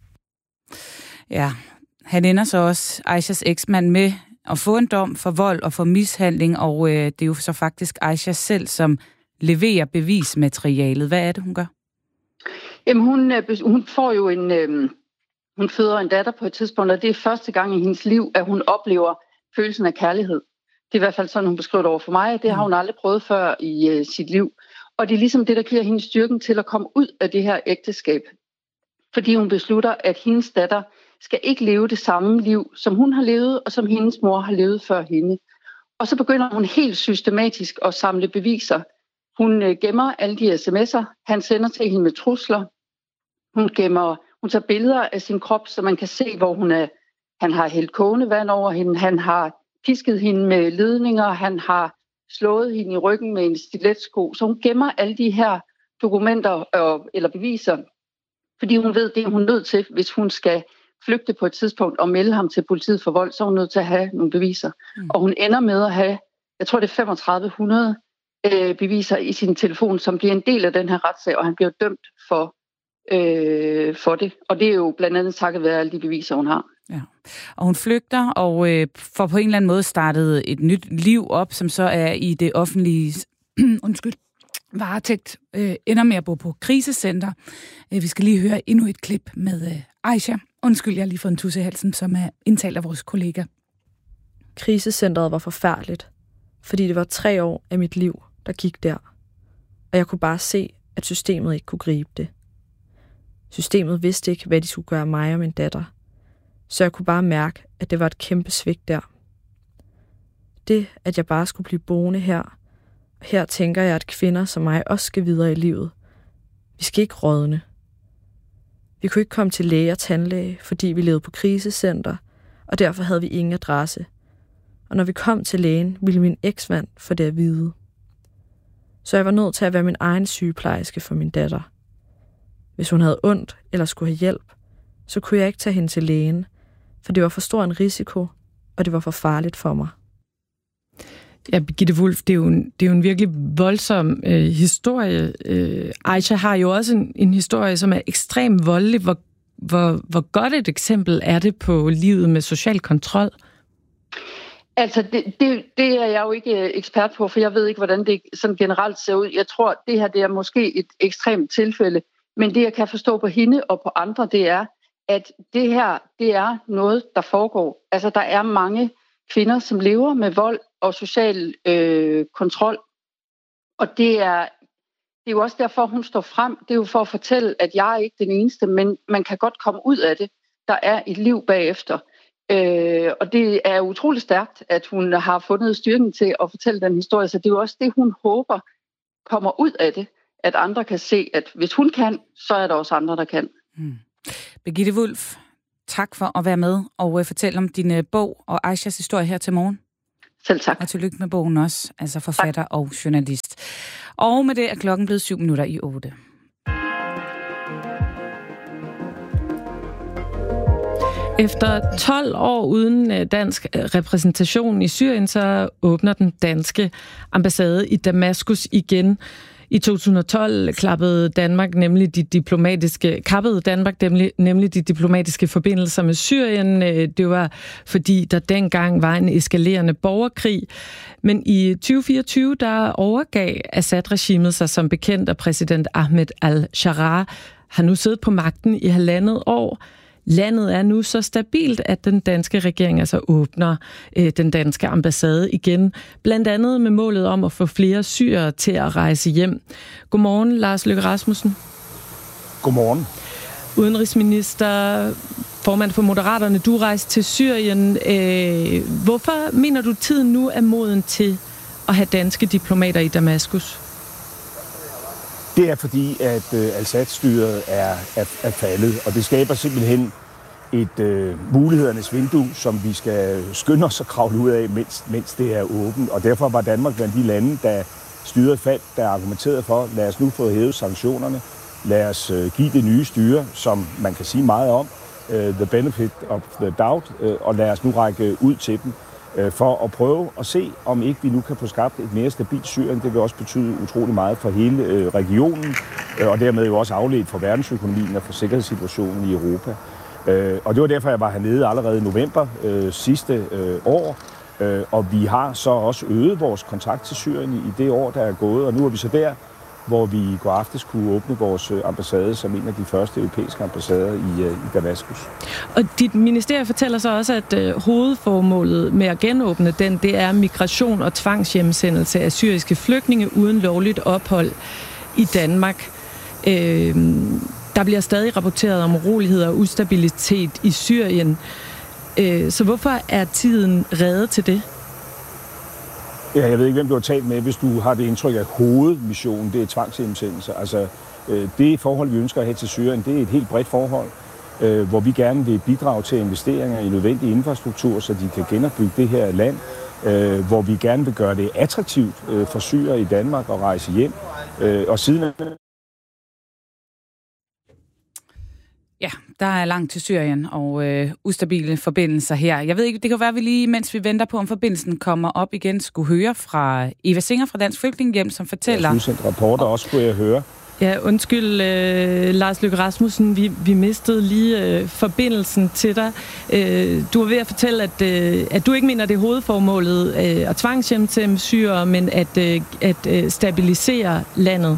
Speaker 2: Ja, han ender så også, Aishas eksmand, med at få en dom for vold og for mishandling, og det er jo så faktisk Aisha selv, som leverer bevismaterialet. Hvad er det, hun gør?
Speaker 13: Jamen, hun får jo hun føder en datter på et tidspunkt, og det er første gang i hendes liv, at hun oplever følelsen af kærlighed. Det er i hvert fald sådan, hun beskriver det over for mig. Det har hun aldrig prøvet før i sit liv. Og det er ligesom det, der giver hende styrken til at komme ud af det her ægteskab. Fordi hun beslutter, at hendes datter skal ikke leve det samme liv, som hun har levet, og som hendes mor har levet før hende. Og så begynder hun helt systematisk at samle beviser. Hun gemmer alle de sms'er, han sender til hende med trusler. Hun tager billeder af sin krop, så man kan se, hvor han har hældt kogende vand over hende. Han har pisket hende med ledninger, han har slået hende i ryggen med en stiletsko. Så hun gemmer alle de her dokumenter eller beviser, fordi hun ved, det er hun nødt til, hvis hun skal flygte på et tidspunkt og melde ham til politiet for vold, så er hun nødt til at have nogle beviser. Og hun ender med at have, jeg tror det er 3500 beviser i sin telefon, som bliver en del af den her retssag, og han bliver dømt for det. Og det er jo blandt andet takket være alle de beviser, hun har.
Speaker 2: Ja. Og hun flygter og får på en eller anden måde startet et nyt liv op, som så er i det offentlige varetægt, ender med at bo på krisecenter. Vi skal lige høre endnu et klip med Aisha. Undskyld, jeg har lige fået en tusse i halsen, som er indtalt af vores kollega.
Speaker 14: Krisecentret var forfærdeligt, fordi det var 3 år af mit liv, der gik der. Og jeg kunne bare se, at systemet ikke kunne gribe det. Systemet vidste ikke, hvad de skulle gøre mig og min datter. Så jeg kunne bare mærke, at det var et kæmpe svigt der. Det, at jeg bare skulle blive boende her. Her tænker jeg, at kvinder som mig også skal videre i livet. Vi skal ikke rådne. Vi kunne ikke komme til læge og tandlæge, fordi vi levede på krisecenter, og derfor havde vi ingen adresse. Og når vi kom til lægen, ville min eksmand få det at vide. Så jeg var nødt til at være min egen sygeplejerske for min datter. Hvis hun havde ondt eller skulle have hjælp, så kunne jeg ikke tage hende til lægen, for det var for stor en risiko, og det var for farligt for mig.
Speaker 3: Ja, Birgitte Wulff, det er jo en virkelig voldsom historie. Aisha har jo også en historie, som er ekstremt voldelig. Hvor godt et eksempel er det på livet med social kontrol?
Speaker 13: Altså, det er jeg jo ikke ekspert på, for jeg ved ikke, hvordan det sådan generelt ser ud. Jeg tror, det her det er måske et ekstremt tilfælde, men det, jeg kan forstå på hende og på andre, det er, at det her, det er noget, der foregår. Altså, der er mange kvinder, som lever med vold og social kontrol, og det er jo også derfor, hun står frem. Det er jo for at fortælle, at jeg er ikke den eneste, men man kan godt komme ud af det. Der er et liv bagefter. Og det er utrolig stærkt, at hun har fundet styrken til at fortælle den historie. Så det er jo også det, hun håber kommer ud af det. At andre kan se, at hvis hun kan, så er der også andre, der kan.
Speaker 2: Birgitte Wulff, tak for at være med og fortælle om din bog og Aishas historie her til morgen.
Speaker 13: Selv tak.
Speaker 2: Og tillykke med bogen også, altså forfatter tak. Og journalist. Og med det er klokken blevet 7:07.
Speaker 3: Efter 12 år uden dansk repræsentation i Syrien, så åbner den danske ambassade i Damaskus igen. I 2012 kappede Danmark nemlig de diplomatiske forbindelser med Syrien. Det var fordi, der dengang var en eskalerende borgerkrig. Men i 2024, der overgav Assad-regimet sig som bekendt, og præsident Ahmed al-Sharaa har nu siddet på magten i 1,5 år. Landet er nu så stabilt, at den danske regering altså åbner den danske ambassade igen. Blandt andet med målet om at få flere syrere til at rejse hjem. Godmorgen, Lars Løkke Rasmussen.
Speaker 15: Godmorgen.
Speaker 3: Udenrigsminister, formand for Moderaterne, du rejste til Syrien. Hvorfor mener du, tiden nu er moden til at have danske diplomater i Damaskus?
Speaker 15: Det er fordi, at Assad-styret er faldet, og det skaber simpelthen et mulighedernes vindue, som vi skal skynde os at kravle ud af, mens det er åbent. Og derfor var Danmark blandt de lande, der styret faldt, der argumenterede for, lad os nu få hævet sanktionerne, lad os give det nye styre, som man kan sige meget om, the benefit of the doubt, og lad os nu række ud til dem, for at prøve at se, om ikke vi nu kan få skabt et mere stabilt Syrien. Det vil også betyde utrolig meget for hele regionen, og dermed jo også afledt for verdensøkonomien og for sikkerhedssituationen i Europa. Og det var derfor, jeg var hernede allerede i november sidste år, og vi har så også øget vores kontakt til Syrien i det år, der er gået, og nu er vi så der, hvor vi i går aftes kunne åbne vores ambassade som en af de første europæiske ambassader i Damaskus. Og
Speaker 3: dit ministerie fortæller så også, at hovedformålet med at genåbne den, det er migration og tvangshjemsendelse af syriske flygtninge uden lovligt ophold i Danmark. Der bliver stadig rapporteret om uroligheder og ustabilitet i Syrien. Så hvorfor er tiden reddet til det?
Speaker 15: Ja, jeg ved ikke, hvem du har talt med, hvis du har det indtryk, at hovedmissionen, det er tvangshjemsendelse. Altså, det forhold, vi ønsker at have til Syrien, det er et helt bredt forhold, hvor vi gerne vil bidrage til investeringer i nødvendig infrastruktur, så de kan genopbygge det her land, hvor vi gerne vil gøre det attraktivt for syrere i Danmark at rejse hjem. Og siden
Speaker 2: Ja, der er langt til Syrien og ustabile forbindelser her. Jeg ved ikke, det kan være, at vi lige, mens vi venter på, om forbindelsen kommer op igen, skulle høre fra Eva Singer fra Dansk Flygtningehjem, som fortæller...
Speaker 15: Jeg synes, en rapporter også skulle jeg høre.
Speaker 3: Ja, undskyld, Lars Løkke Rasmussen, vi mistede lige forbindelsen til dig. Du var ved at fortælle, at du ikke mener, det er hovedformålet at tvangshjemsende syrere, men at stabilisere landet.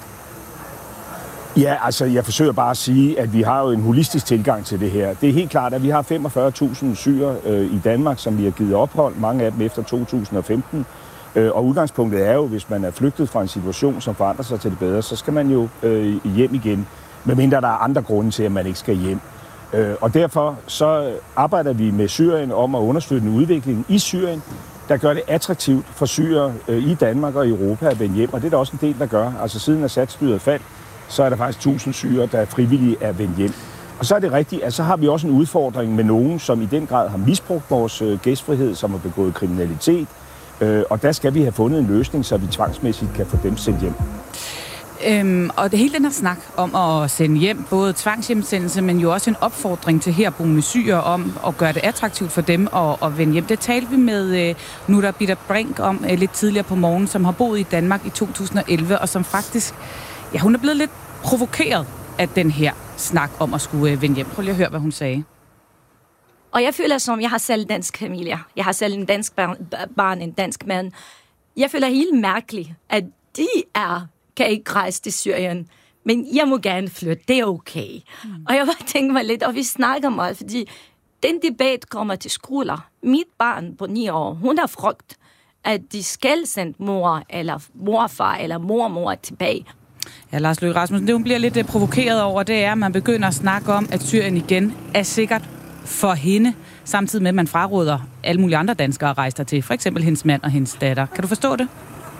Speaker 15: Ja, altså jeg forsøger bare at sige, at vi har jo en holistisk tilgang til det her. Det er helt klart, at vi har 45.000 syrere i Danmark, som vi har givet ophold, mange af dem efter 2015. Og udgangspunktet er jo, hvis man er flygtet fra en situation, som forandrer sig til det bedre, så skal man jo hjem igen, medmindre der er andre grunde til, at man ikke skal hjem. Og derfor så arbejder vi med Syrien om at understøtte en udvikling i Syrien, der gør det attraktivt for syrere i Danmark og i Europa at vende hjem. Og det er der også en del, der gør. Altså siden Assad-styret faldt, så er der faktisk 1.000 syrere, der er frivillige at vende hjem. Og så er det rigtigt, at så har vi også en udfordring med nogen, som i den grad har misbrugt vores gæstfrihed, som har begået kriminalitet. Og der skal vi have fundet en løsning, så vi tvangsmæssigt kan få dem sendt hjem.
Speaker 2: Og det hele den her snak om at sende hjem, både tvangshjemsendelse, men jo også en opfordring til herboende syrere om at gøre det attraktivt for dem at vende hjem. Det talte vi med Nuda Bitter Brink om lidt tidligere på morgen, som har boet i Danmark i 2011, og som faktisk, ja, hun er blevet lidt provokeret af den her snak om at skulle vende hjem. Prøv lige at høre, hvad hun sagde.
Speaker 5: Og jeg føler som, jeg har selv en dansk familie. Jeg har selv en dansk barn, en dansk mand. Jeg føler helt mærkeligt, at de kan ikke rejse til Syrien. Men jeg må gerne flytte, det er okay. Og jeg bare tænker mig lidt, og vi snakker meget, fordi den debat kommer til skoler. Mit barn på 9 år, hun har frygt, at de skal sende mor, eller morfar, eller mormor tilbage.
Speaker 2: Ja, Lars Løkke Rasmussen, det hun bliver lidt provokeret over, det er, at man begynder at snakke om, at Syrien igen er sikkert for hende, samtidig med, at man fraråder alle mulige andre danskere at rejse der til, for eksempel hendes mand og hendes datter. Kan du forstå det?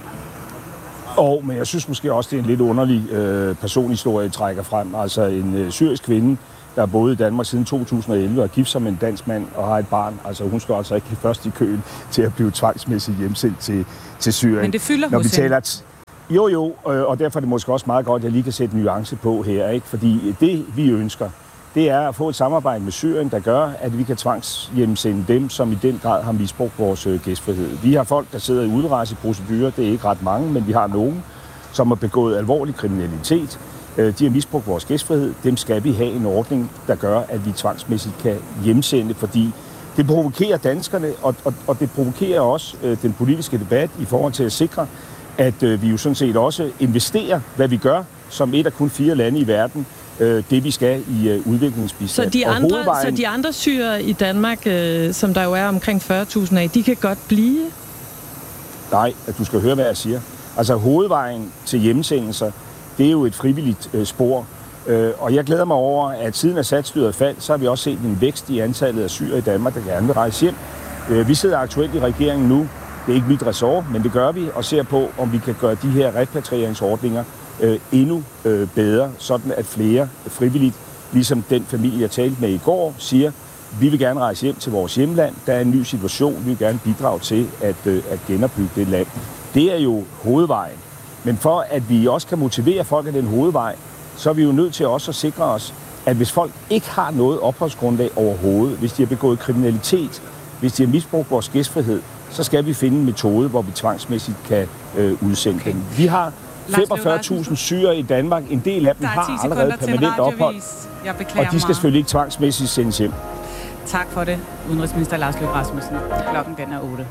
Speaker 15: Men jeg synes måske også, det er en lidt underlig personhistorie, trækker frem. Altså en syrisk kvinde, der har boet i Danmark siden 2011 og gift sig med en dansk mand og har et barn. Altså hun skal altså ikke først i køen til at blive tvangsmæssigt hjemsendt til Syrien.
Speaker 2: Men det fylder hos hende.
Speaker 15: Jo, og derfor er det måske også meget godt, at jeg lige kan sætte nuance på her, ikke? Fordi det, vi ønsker, det er at få et samarbejde med Syrien, der gør, at vi kan tvangshjemsende dem, som i den grad har misbrugt vores gæstfrihed. Vi har folk, der sidder i udrejseprocedurer. Det er ikke ret mange, men vi har nogen, som har begået alvorlig kriminalitet. De har misbrugt vores gæstfrihed. Dem skal vi have en ordning, der gør, at vi tvangsmæssigt kan hjemsende, fordi det provokerer danskerne, og det provokerer også den politiske debat i forhold til at sikre, at vi jo sådan set også investerer, hvad vi gør, som et af kun 4 lande i verden, det vi skal i udviklingsbistand.
Speaker 3: Så de andre syrere i Danmark, som der jo er omkring 40.000 af, de kan godt blive?
Speaker 15: Nej, du skal høre, hvad jeg siger. Altså hovedvejen til hjemsendelser, det er jo et frivilligt spor. Og jeg glæder mig over, at siden Assad-styret faldt, så har vi også set en vækst i antallet af syrere i Danmark, der gerne vil rejse hjem. Vi sidder aktuelt i regeringen nu. Det er ikke mit ressort, men det gør vi, og ser på, om vi kan gøre de her repatrieringsordninger endnu bedre, sådan at flere frivilligt, ligesom den familie, jeg talte med i går, siger, vi vil gerne rejse hjem til vores hjemland, der er en ny situation, vi vil gerne bidrage til at genopbygge det land. Det er jo hovedvejen. Men for at vi også kan motivere folk af den hovedvej, så er vi jo nødt til også at sikre os, at hvis folk ikke har noget opholdsgrundlag overhovedet, hvis de har begået kriminalitet, hvis de har misbrugt vores gæstfrihed, så skal vi finde en metode, hvor vi tvangsmæssigt kan udsende dem. Vi har 45.000 syrere i Danmark. En del af dem har allerede permanent ophold, og de skal selvfølgelig ikke tvangsmæssigt sendes hjem.
Speaker 2: Tak for det, udenrigsminister Lars Løkke Rasmussen. Klokken den er 8.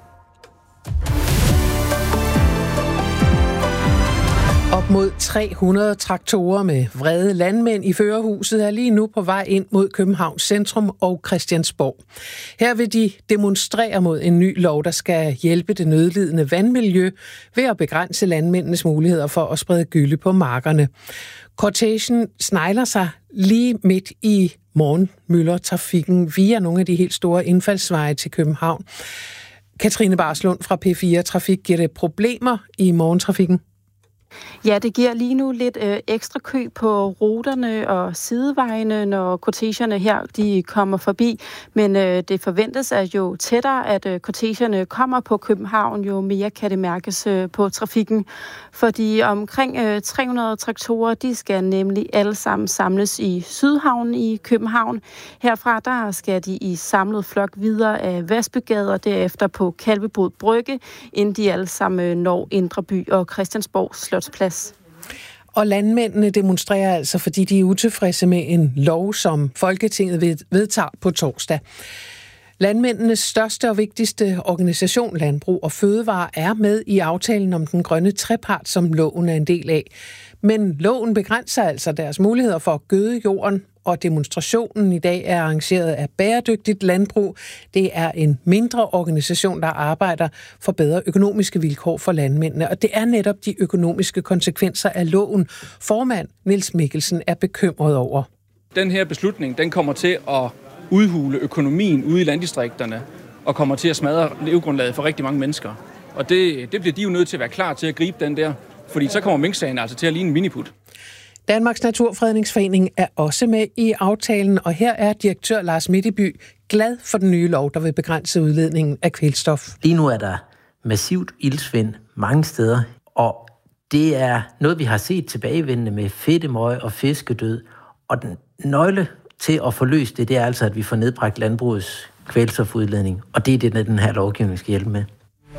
Speaker 9: Op mod 300 traktorer med vrede landmænd i førerhuset er lige nu på vej ind mod Københavns centrum og Christiansborg. Her vil de demonstrere mod en ny lov, der skal hjælpe det nødlidende vandmiljø ved at begrænse landmændenes muligheder for at sprede gylle på markerne. Kortegen snegler sig lige midt i morgenmøllertrafikken via nogle af de helt store indfaldsveje til København. Katrine Barslund fra P4 Trafik, giver det problemer i morgentrafikken?
Speaker 16: Ja, det giver lige nu lidt ekstra kø på ruterne og sidevejene, når kortegerne her de kommer forbi. Men det forventes, at jo tættere at kortegerne kommer på København, jo mere kan det mærkes på trafikken. Fordi omkring 300 traktorer, de skal nemlig alle sammen samles i Sydhavnen i København. Herfra der skal de i samlet flok videre af Vasbygade og derefter på Kalvebod Brygge, inden de alle sammen når Indre By og Christiansborg Slotsplads.
Speaker 9: Og landmændene demonstrerer altså, fordi de er utilfredse med en lov, som Folketinget vedtager på torsdag. Landmændenes største og vigtigste organisation, Landbrug og Fødevare, er med i aftalen om den grønne trepart, som loven er en del af. Men loven begrænser altså deres muligheder for at gøde jorden, og demonstrationen i dag er arrangeret af Bæredygtigt Landbrug. Det er en mindre organisation, der arbejder for bedre økonomiske vilkår for landmændene, og det er netop de økonomiske konsekvenser af loven. Formand Niels Mikkelsen er bekymret over.
Speaker 17: Den her beslutning, den kommer til at udhule økonomien ude i landdistrikterne og kommer til at smadre levegrundlaget for rigtig mange mennesker. Og det bliver de jo nødt til at være klar til at gribe den der, fordi så kommer minksagen altså til at ligne en miniput.
Speaker 9: Danmarks Naturfredningsforening er også med i aftalen, og her er direktør Lars Mitteby glad for den nye lov, der vil begrænse udledningen af kvælstof.
Speaker 10: Lige nu er der massivt iltsvind mange steder, og det er noget, vi har set tilbagevendende med fedtemøg og fiskedød. Og den nøgle til at få løst det er altså, at vi får nedbragt landbrugets kvælstofudledning. Og det er det, den her lovgivning skal hjælpe med.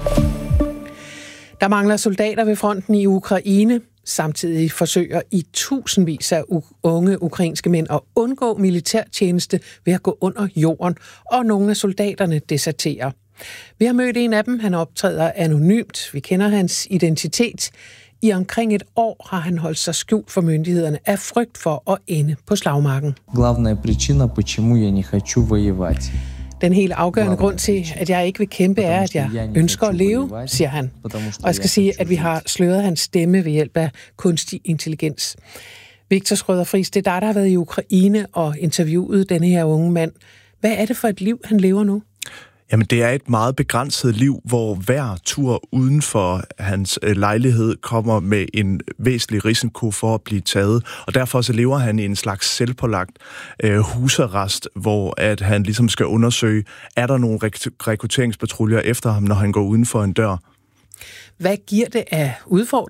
Speaker 9: Der mangler soldater ved fronten i Ukraine. Samtidig forsøger i tusindvis af unge ukrainske mænd at undgå militærtjeneste ved at gå under jorden, og nogle af soldaterne deserterer. Vi har mødt en af dem. Han optræder anonymt. Vi kender hans identitet. I omkring et år har han holdt sig skjult for myndighederne af frygt for at ende på slagmarken.
Speaker 18: Главная причина, почему я не хочу воевать.
Speaker 9: Den helt afgørende grund til, at jeg ikke vil kæmpe, er, at jeg ønsker at leve, siger han. Og jeg skal sige, at vi har sløret hans stemme ved hjælp af kunstig intelligens. Victor Schrøder Friis, det er dig, der har været i Ukraine og interviewet denne her unge mand. Hvad er det for et liv, han lever nu?
Speaker 19: Jamen, det er et meget begrænset liv, hvor hver tur uden for hans lejlighed kommer med en væsentlig risiko for at blive taget. Og derfor så lever han i en slags selvpålagt husarrest, hvor at han ligesom skal undersøge, er der nogle rekrutteringspatruljer efter ham, når han går uden for en dør.
Speaker 9: Hvad giver det af udfordringer